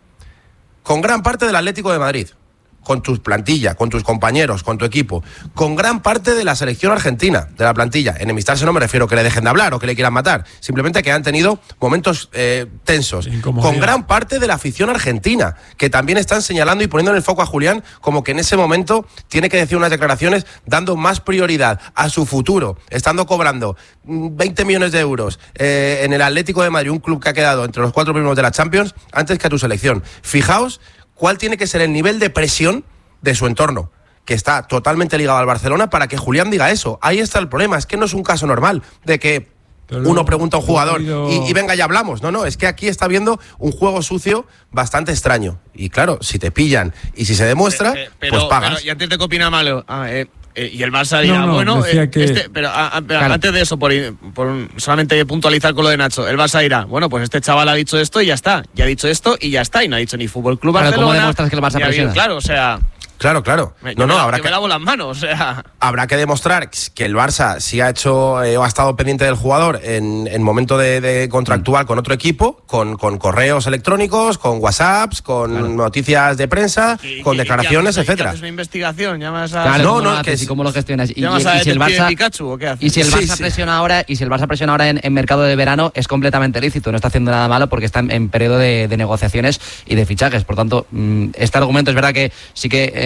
con gran parte del Atlético de Madrid? Con tu plantilla, con tus compañeros, con tu equipo, con gran parte de la selección argentina, de la plantilla. Enemistarse no me refiero que le dejen de hablar o que le quieran matar, simplemente que han tenido momentos eh, tensos. Con gran parte de la afición argentina, que también están señalando y poniendo en el foco a Julián como que en ese momento tiene que decir unas declaraciones dando más prioridad a su futuro, estando cobrando veinte millones de euros eh, en el Atlético de Madrid, un club que ha quedado entre los cuatro primeros de la Champions, antes que a tu selección. Fijaos cuál tiene que ser el nivel de presión de su entorno, que está totalmente ligado al Barcelona, para que Julián diga eso. Ahí está el problema, es que no es un caso normal de que Pero uno pregunta a un jugador y, y venga, ya hablamos. No, no, es que aquí está viendo un juego sucio bastante extraño. Y claro, si te pillan y si se demuestra, eh, eh, pero, pues pagas. Pero, y antes de que opina malo, ah, eh, eh, y el Barça dirá, no, no, bueno, eh, que... este, pero, a, a, pero claro. antes de eso, por, por solamente puntualizar con lo de Nacho, el Barça dirá, bueno, pues este chaval ha dicho esto y ya está, ya ha dicho esto y ya está, y no ha dicho ni Fútbol Club Barcelona. Claro, ¿cómo demuestras que el Barça presiona? Claro, o sea... Claro, claro. Me, no, no, me, habrá que que me lavo las manos, o sea. Habrá que demostrar que el Barça sí ha hecho eh, o ha estado pendiente del jugador en, en momento de, de contractual con otro equipo, con, con correos electrónicos, con WhatsApps, con claro. noticias de prensa, y, con y, declaraciones, y, y, etcétera. ¿Haces una investigación? ¿Llamas a claro, no, no, no, que es, ¿y cómo lo gestionas? Y, ¿Llamas y, a y si el Barça Pikachu o qué haces? Y si el Barça sí, sí. presiona ahora, y si el Barça presiona ahora en, en mercado de verano, es completamente lícito, no está haciendo nada malo porque está en, en periodo de, de negociaciones y de fichajes. Por tanto, este argumento es verdad que sí que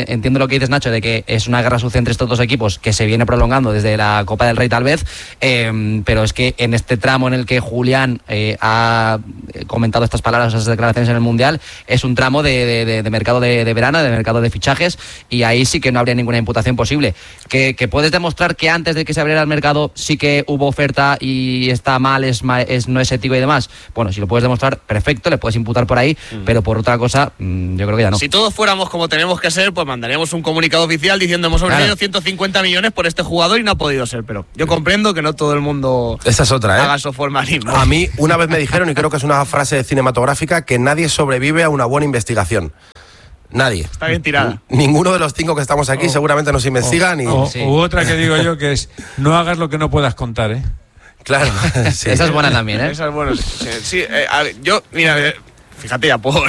eh, entiendo lo que dices, Nacho, de que es una guerra sucia entre estos dos equipos que se viene prolongando desde la Copa del Rey tal vez, eh, pero es que en este tramo en el que Julián eh, ha comentado estas palabras, esas declaraciones en el Mundial, es un tramo de, de, de, de mercado de, de verano, de mercado de fichajes, y ahí sí que no habría ninguna imputación posible. Que, que puedes demostrar que antes de que se abriera el mercado sí que hubo oferta y está mal, es, es no es ético y demás. Bueno, si lo puedes demostrar, perfecto, le puedes imputar por ahí, mm. pero por otra cosa, mmm, yo creo que ya no. Si todos fuéramos como tenemos que ser, pues mandaríamos un comunicado oficial diciendo hemos ofrecido claro. ciento cincuenta millones por este jugador y no ha podido ser, pero yo comprendo que no todo el mundo Esa es otra, ¿eh? haga esos formalismos. A mí una vez me dijeron, y creo que es una frase cinematográfica, que nadie sobrevive a una buena investigación. Nadie. Está bien tirada. Ninguno de los cinco que estamos aquí oh. seguramente nos investigan. Oh. Y... O, sí. U otra que digo yo, que es no hagas lo que no puedas contar, ¿eh? Claro. Sí. Esa es buena también, ¿eh? Esa es buena. Sí, sí eh, a ver, yo, mira, eh, fíjate ya, por...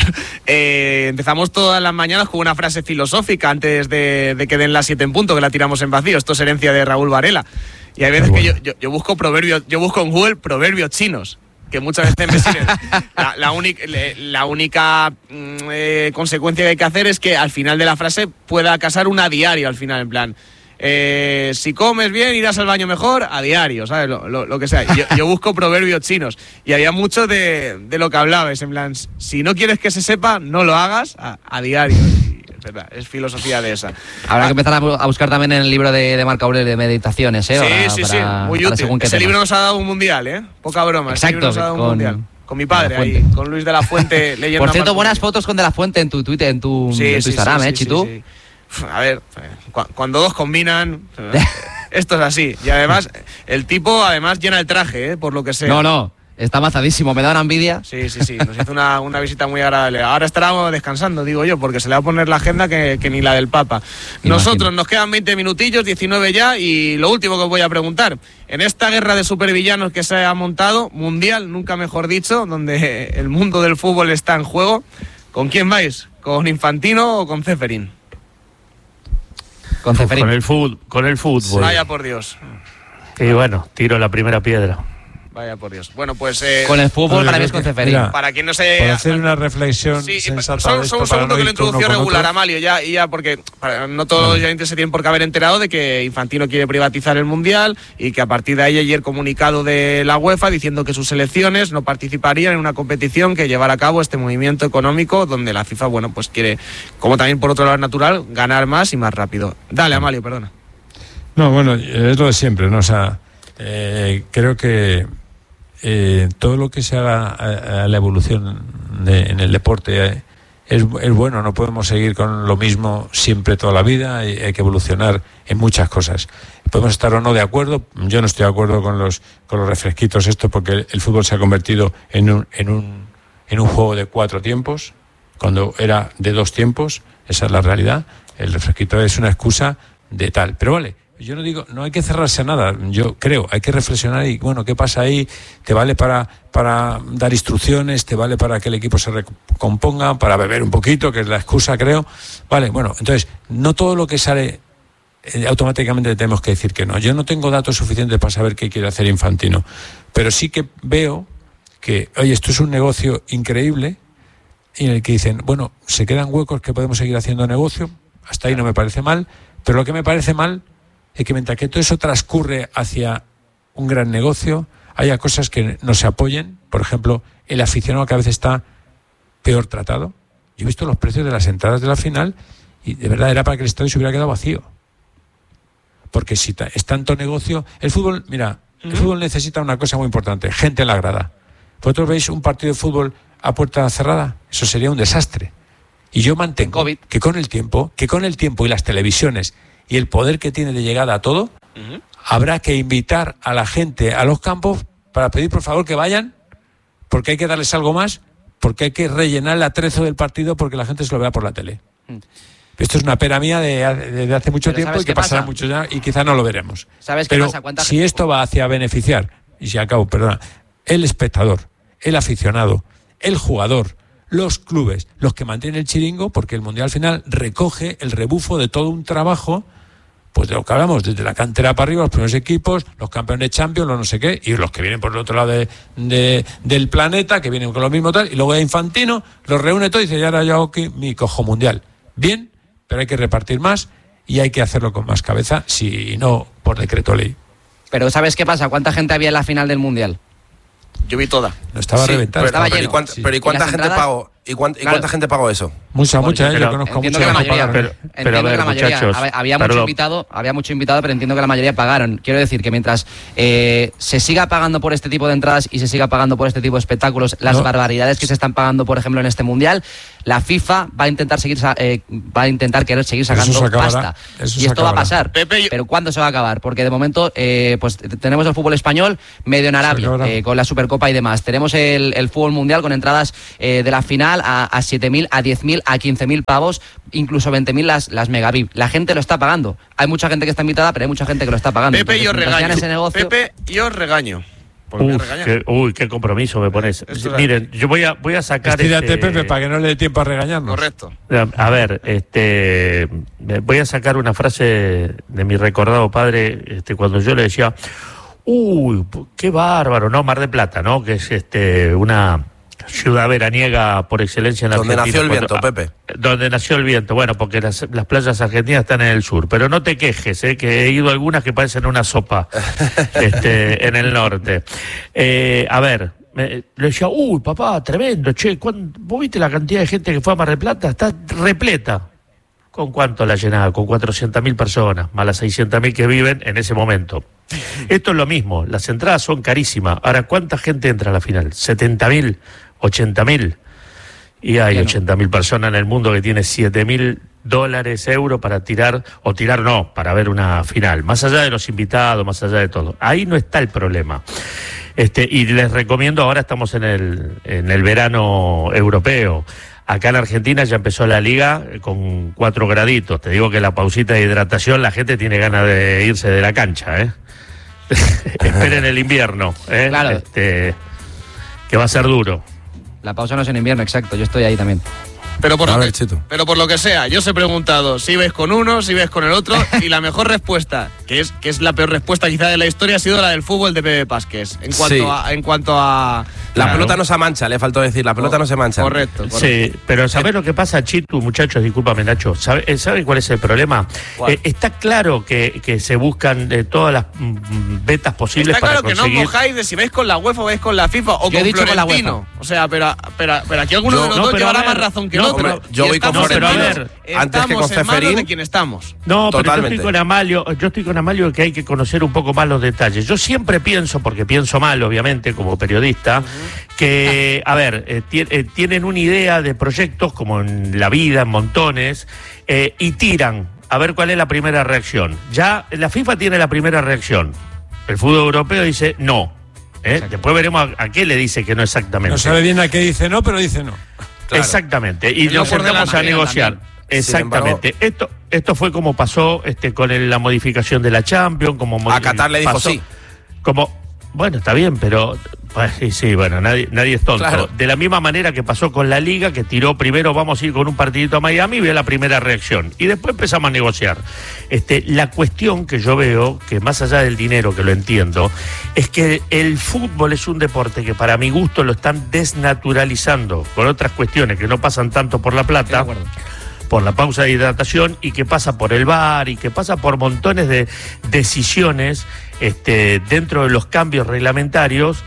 Eh, empezamos todas las mañanas con una frase filosófica antes de, de que den las siete en punto, que la tiramos en vacío. Esto es herencia de Raúl Varela. Y hay veces bueno. que yo, yo, yo busco proverbios, yo busco en Google proverbios chinos, que muchas veces me sirven. La, la, única, la única eh, consecuencia que hay que hacer es que al final de la frase pueda casar una diario al final, en plan... Eh, si comes bien irás al baño mejor a diario, ¿sabes? Lo, lo, lo que sea. Yo, yo busco proverbios chinos y había mucho de, de lo que hablabas, en plan, si no quieres que se sepa, no lo hagas a, a diario. Y es verdad, es filosofía de esa. Habrá ah, que empezar a buscar también en el libro de, de Marco Aurelio de meditaciones, ¿eh? Sí, para, sí, para, sí, muy útil. Ese tema. Libro nos ha dado un mundial, ¿eh? Poca broma. Exacto, ese libro nos ha dado un con, mundial. Con mi padre ahí, con Luis de la Fuente leyendo. Por cierto, buenas fotos con de la Fuente en tu Twitter, en tu, sí, en tu sí, Instagram, sí, ¿eh, sí, Chitu? Sí, sí. A ver, cuando dos combinan, esto es así. Y además, el tipo además llena el traje, ¿eh? Por lo que sea. No, no, está mazadísimo, me da una envidia. Sí, sí, sí, nos hizo una, una visita muy agradable. Ahora estará descansando, digo yo, porque se le va a poner la agenda que, que ni la del Papa. Nosotros Imagino. Nos quedan veinte minutillos, diecinueve ya, y lo último que os voy a preguntar. En esta guerra de supervillanos que se ha montado, mundial, nunca mejor dicho, donde el mundo del fútbol está en juego, ¿con quién vais? ¿Con Infantino o con Ceferín? Con Ceferín. Con el fútbol. Con el fútbol. Vaya por Dios. Y bueno, tiro la primera piedra. Vaya por Dios. Bueno, pues... Eh, con el fútbol para mí es con Ceferín. Mira, para quien no se... Para hacer una reflexión sí, sensata solo, de esto, un segundo no que lo introdució regular, otro. Amalio, ya, y ya porque para, no todos los oyentes se tienen por qué haber enterado de que Infantino quiere privatizar el Mundial y que a partir de ahí ayer comunicado de la UEFA diciendo que sus selecciones no participarían en una competición que llevará a cabo este movimiento económico donde la FIFA, bueno, pues quiere, como también por otro lado natural, ganar más y más rápido. Dale, Amalio, perdona. No, bueno, es lo de siempre, ¿no? O sea, eh, creo que Eh, todo lo que se haga a, a la evolución de, en el deporte eh, es, es bueno. No podemos seguir con lo mismo siempre toda la vida, hay, hay que evolucionar en muchas cosas. Podemos estar o no de acuerdo. Yo no estoy de acuerdo con los con los refresquitos esto, porque el, el fútbol se ha convertido en un, en un en un juego de cuatro tiempos cuando era de dos tiempos. Esa es la realidad. El refresquito es una excusa de tal, pero vale. Yo no digo, no hay que cerrarse a nada, yo creo, hay que reflexionar y, bueno, ¿qué pasa ahí? Te vale para, para dar instrucciones, te vale para que el equipo se recomponga, para beber un poquito, que es la excusa, creo. Vale, bueno, entonces, no todo lo que sale eh, automáticamente tenemos que decir que no. Yo no tengo datos suficientes para saber qué quiere hacer Infantino, pero sí que veo que, oye, esto es un negocio increíble, en el que dicen, bueno, se quedan huecos que podemos seguir haciendo negocio, hasta ahí no me parece mal, pero lo que me parece mal es que mientras que todo eso transcurre hacia un gran negocio, haya cosas que no se apoyen. Por ejemplo, el aficionado que a veces está peor tratado. Yo he visto los precios de las entradas de la final y de verdad era para que el estadio se hubiera quedado vacío. Porque si es tanto negocio... El fútbol, mira, el uh-huh. fútbol necesita una cosa muy importante, gente en la grada. ¿Vosotros veis un partido de fútbol a puerta cerrada? Eso sería un desastre. Y yo mantengo COVID. que con el tiempo, que con el tiempo y las televisiones y el poder que tiene de llegada a todo, uh-huh. habrá que invitar a la gente a los campos para pedir por favor que vayan, porque hay que darles algo más, porque hay que rellenar el atrezo del partido porque la gente se lo vea por la tele. Uh-huh. Esto es una pera mía de, de, de hace mucho Pero tiempo y que pasará pasa? mucho ya y quizá no lo veremos. ¿Sabes Pero qué pasa? ¿Cuánta si gente? esto va hacia beneficiar, y si acabo, perdona, el espectador, el aficionado, el jugador, los clubes, los que mantienen el chiringo, porque el Mundial al final recoge el rebufo de todo un trabajo, pues de lo que hablamos, desde la cantera para arriba, los primeros equipos, los campeones de Champions, los no sé qué, y los que vienen por el otro lado de, de, del planeta, que vienen con lo mismo tal, y luego de Infantino, los reúne todo y dice, ya ahora yo hago mi cojo mundial. Bien, pero hay que repartir más y hay que hacerlo con más cabeza, si no por decreto ley. Pero ¿sabes qué pasa? ¿Cuánta gente había en la final del Mundial? Yo vi toda. No estaba Sí, reventado. pero, Estaba pero, ¿y lleno. cuánta, Sí. pero ¿y cuánta ¿Y las gente entradas? pagó? ¿Y cuánta, y Claro. cuánta gente pagó eso? Mucha, mucha, Pero yo conozco entiendo mucha que la que no mayoría, pagaron. Pero- entiendo pero a que ver, la mayoría, muchachos, hab- había mucho perdón. invitado, había mucho invitado, pero entiendo que la mayoría pagaron. Quiero decir que mientras eh, se siga pagando por este tipo de entradas y se siga pagando por este tipo de espectáculos, las No. barbaridades que se están pagando, por ejemplo, en este mundial, la FIFA va a intentar seguir, sa- eh, va a intentar querer seguir Eso sacando se acabará, pasta. eso Y se esto va a acabará. pasar. Pepe, yo- Pero ¿cuándo se va a acabar? Porque de momento, eh, pues t- tenemos el fútbol español medio en Arabia, acabará. eh, con la Supercopa y demás. Tenemos el, el fútbol mundial con entradas eh, de la final a, a siete mil, a diez mil, a quince mil pavos, incluso veinte mil las, las Mega V I P. La gente lo está pagando. Hay mucha gente que está invitada, pero hay mucha gente que lo está pagando. Pepe, yo Entonces, mientras regaño. sigan ese negocio, Pepe, yo regaño. ¿Por qué me Uf, regañas? qué, uy, qué compromiso me pones. Esto es Miren, yo voy a, voy a sacar... Estírate, este- Pepe, para que no le dé tiempo a regañarnos. Correcto. A ver, este, voy a sacar una frase de mi recordado padre, este, cuando yo le decía, uy, qué bárbaro, ¿no? Mar del Plata, ¿no? Que es este una ciudad veraniega por excelencia en la Donde Argentina. nació el viento, Cuando- Pepe. Donde nació el viento, bueno, porque las, las playas argentinas están en el sur, pero no te quejes, ¿eh? Que he ido a algunas que parecen una sopa este, en el norte. Eh, a ver, me- le decía, uy, papá, tremendo, che, ¿cuán- ¿vos viste la cantidad de gente que fue a Mar del Plata? Está repleta. ¿Con cuánto la llenaba? Con cuatrocientas mil personas, más las seiscientas mil que viven en ese momento. Esto es lo mismo, las entradas son carísimas. Ahora, ¿cuánta gente entra a la final? ¿setenta mil? ¿ochenta mil? Y hay Bueno. ochenta mil personas en el mundo que tiene siete mil dólares, euros para tirar, o tirar no, para ver una final. Más allá de los invitados, más allá de todo. Ahí no está el problema. Este, y les recomiendo, ahora estamos en el, en el verano europeo. Acá en Argentina ya empezó la liga con cuatro graditos. Te digo que la pausita de hidratación, la gente tiene ganas de irse de la cancha, ¿eh? Esperen el invierno, ¿eh? Claro. Este, que va a ser duro. la pausa no es en invierno, exacto. Yo estoy ahí también. Pero por, A lo ver, que, Chito. pero por lo que sea, yo os he preguntado si ves con uno, si ves con el otro, y la mejor respuesta, que es, que es la peor respuesta quizá de la historia, ha sido la del fútbol de Pepe Pásquez. En cuanto Sí. a, en cuanto a La Claro. pelota no se mancha, le faltó decir, la pelota no se mancha. correcto, correcto. Sí, pero ¿sabés lo que pasa, Chitu, muchachos? Discúlpame, Nacho. ¿Sabe, eh, ¿sabe cuál es el problema? ¿Cuál? Eh, está claro que, que se buscan eh, todas las mm, betas posibles Está para claro que no conseguir... mojáis de si veis con la UEFA o veis con la FIFA o Yo he con dicho con la Florentino. UEFA. O sea, pero, pero, pero aquí alguno Yo- de los no, dos pero a llevará ver, más razón que no, el otro. hombre, yo Y voy con estamos en Florentino, manos- antes que con estamos en manos Ceferín. de quien estamos. No, pero yo Totalmente. estoy con Amalio, yo estoy con Amalio que hay que conocer un poco más los detalles. Yo siempre pienso, porque pienso mal, obviamente, como periodista, que, a ver, eh, ti- eh, tienen una idea de proyectos, como en la vida, en montones, eh, y tiran a ver cuál es la primera reacción. Ya la FIFA tiene la primera reacción. El fútbol europeo dice no. ¿eh? Después veremos a, a qué le dice que no exactamente. No sabe bien a qué dice no, pero dice no. Claro. Exactamente. Y Es lo nos por sentamos delante a negociar. también. Exactamente. Esto esto fue como pasó este con el- la modificación de la Champions, como A Qatar le dijo pasó- sí. Como bueno, está bien, pero pues, sí, sí, bueno, nadie nadie es tonto. Claro. De la misma manera que pasó con la Liga, que tiró primero vamos a ir con un partidito a Miami y vio la primera reacción y después empezamos a negociar. Este, la cuestión que yo veo, que más allá del dinero, que lo entiendo, es que el fútbol es un deporte que para mi gusto lo están desnaturalizando con otras cuestiones que no pasan tanto por la Estoy de plata, acuerdo. por la pausa de hidratación y que pasa por el V A R y que pasa por montones de decisiones este, dentro de los cambios reglamentarios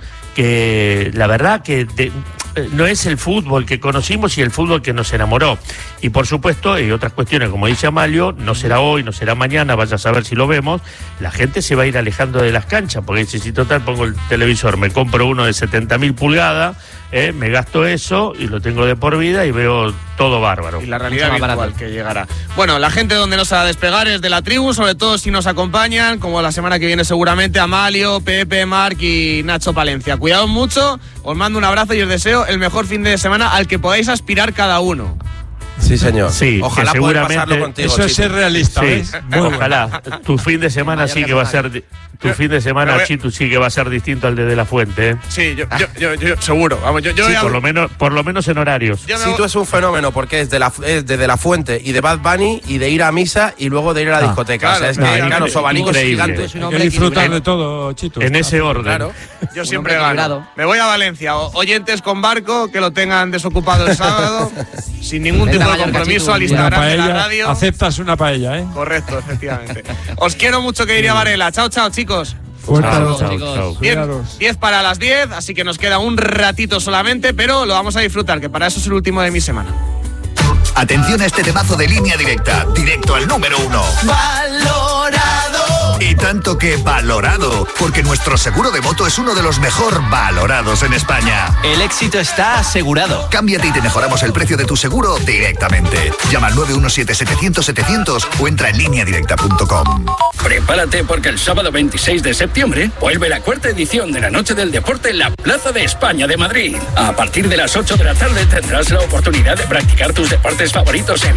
que la verdad que de- no es el fútbol que conocimos y el fútbol que nos enamoró. Y por supuesto, hay otras cuestiones, como dice Amalio, no será hoy, no será mañana, vaya a saber si lo vemos, la gente se va a ir alejando de las canchas, porque dice, si total pongo el televisor, me compro uno de setenta mil pulgadas, eh, me gasto eso y lo tengo de por vida y veo todo bárbaro. Y la realidad Mucho más virtual barato. que llegará. Bueno, la gente donde no se va a despegar es de la tribu, sobre todo si nos acompañan, como la semana que viene seguramente Amalio, Pepe, Marc y Nacho Palencia. Cuidaos mucho, os mando un abrazo y os deseo el mejor fin de semana al que podáis aspirar cada uno. Sí, señor. Sí, Ojalá que poder seguramente- pasarlo contigo. Eso es Chito. ser realista, Sí, ¿ves? Muy bueno. ojalá. Tu fin de semana Mayor sí que va a ser di- tu fin de semana, Pero- Chitu, sí que va a ser distinto al de De La Fuente, ¿eh? Sí, yo, yo, yo, yo- seguro. Vamos, yo, yo Sí, voy a- por lo menos, por lo menos en horarios. yo me Chito voy- es un fenómeno porque es de la es de, de la Fuente y de Bad Bunny y de ir a misa y luego de ir a la Ah, discoteca. claro, o sea, es no, que, increíble, claro, los abanicos increíble. gigantes. Es un Hay que hombre disfrutar equilibrado. de todo, Chito. En ese orden. Claro. Yo Un siempre hombre gano. equilibrado. Me voy a Valencia. O- Oyentes con barco que lo tengan desocupado el sábado sin ningún Vente tipo a título de compromiso al Instagram paella, de la radio. Aceptas una paella, ¿eh? Correcto, efectivamente. Os quiero mucho, que diría Varela. Chao, chao, chicos. diez para las diez, así que nos queda un ratito solamente, pero lo vamos a disfrutar, que para eso es el último de mi semana. Atención a este temazo de Línea Directa, directo al número uno. ¡Valorado! Y tanto que valorado, porque nuestro seguro de moto es uno de los mejor valorados en España. El éxito está asegurado. Cámbiate y te mejoramos el precio de tu seguro directamente. Llama al nueve uno siete, setecientos, setecientos o entra en línea directa punto com. Prepárate porque el sábado veintiséis de septiembre vuelve la cuarta edición de la Noche del Deporte en la Plaza de España de Madrid. A partir de las ocho de la tarde tendrás la oportunidad de practicar tus deportes favoritos en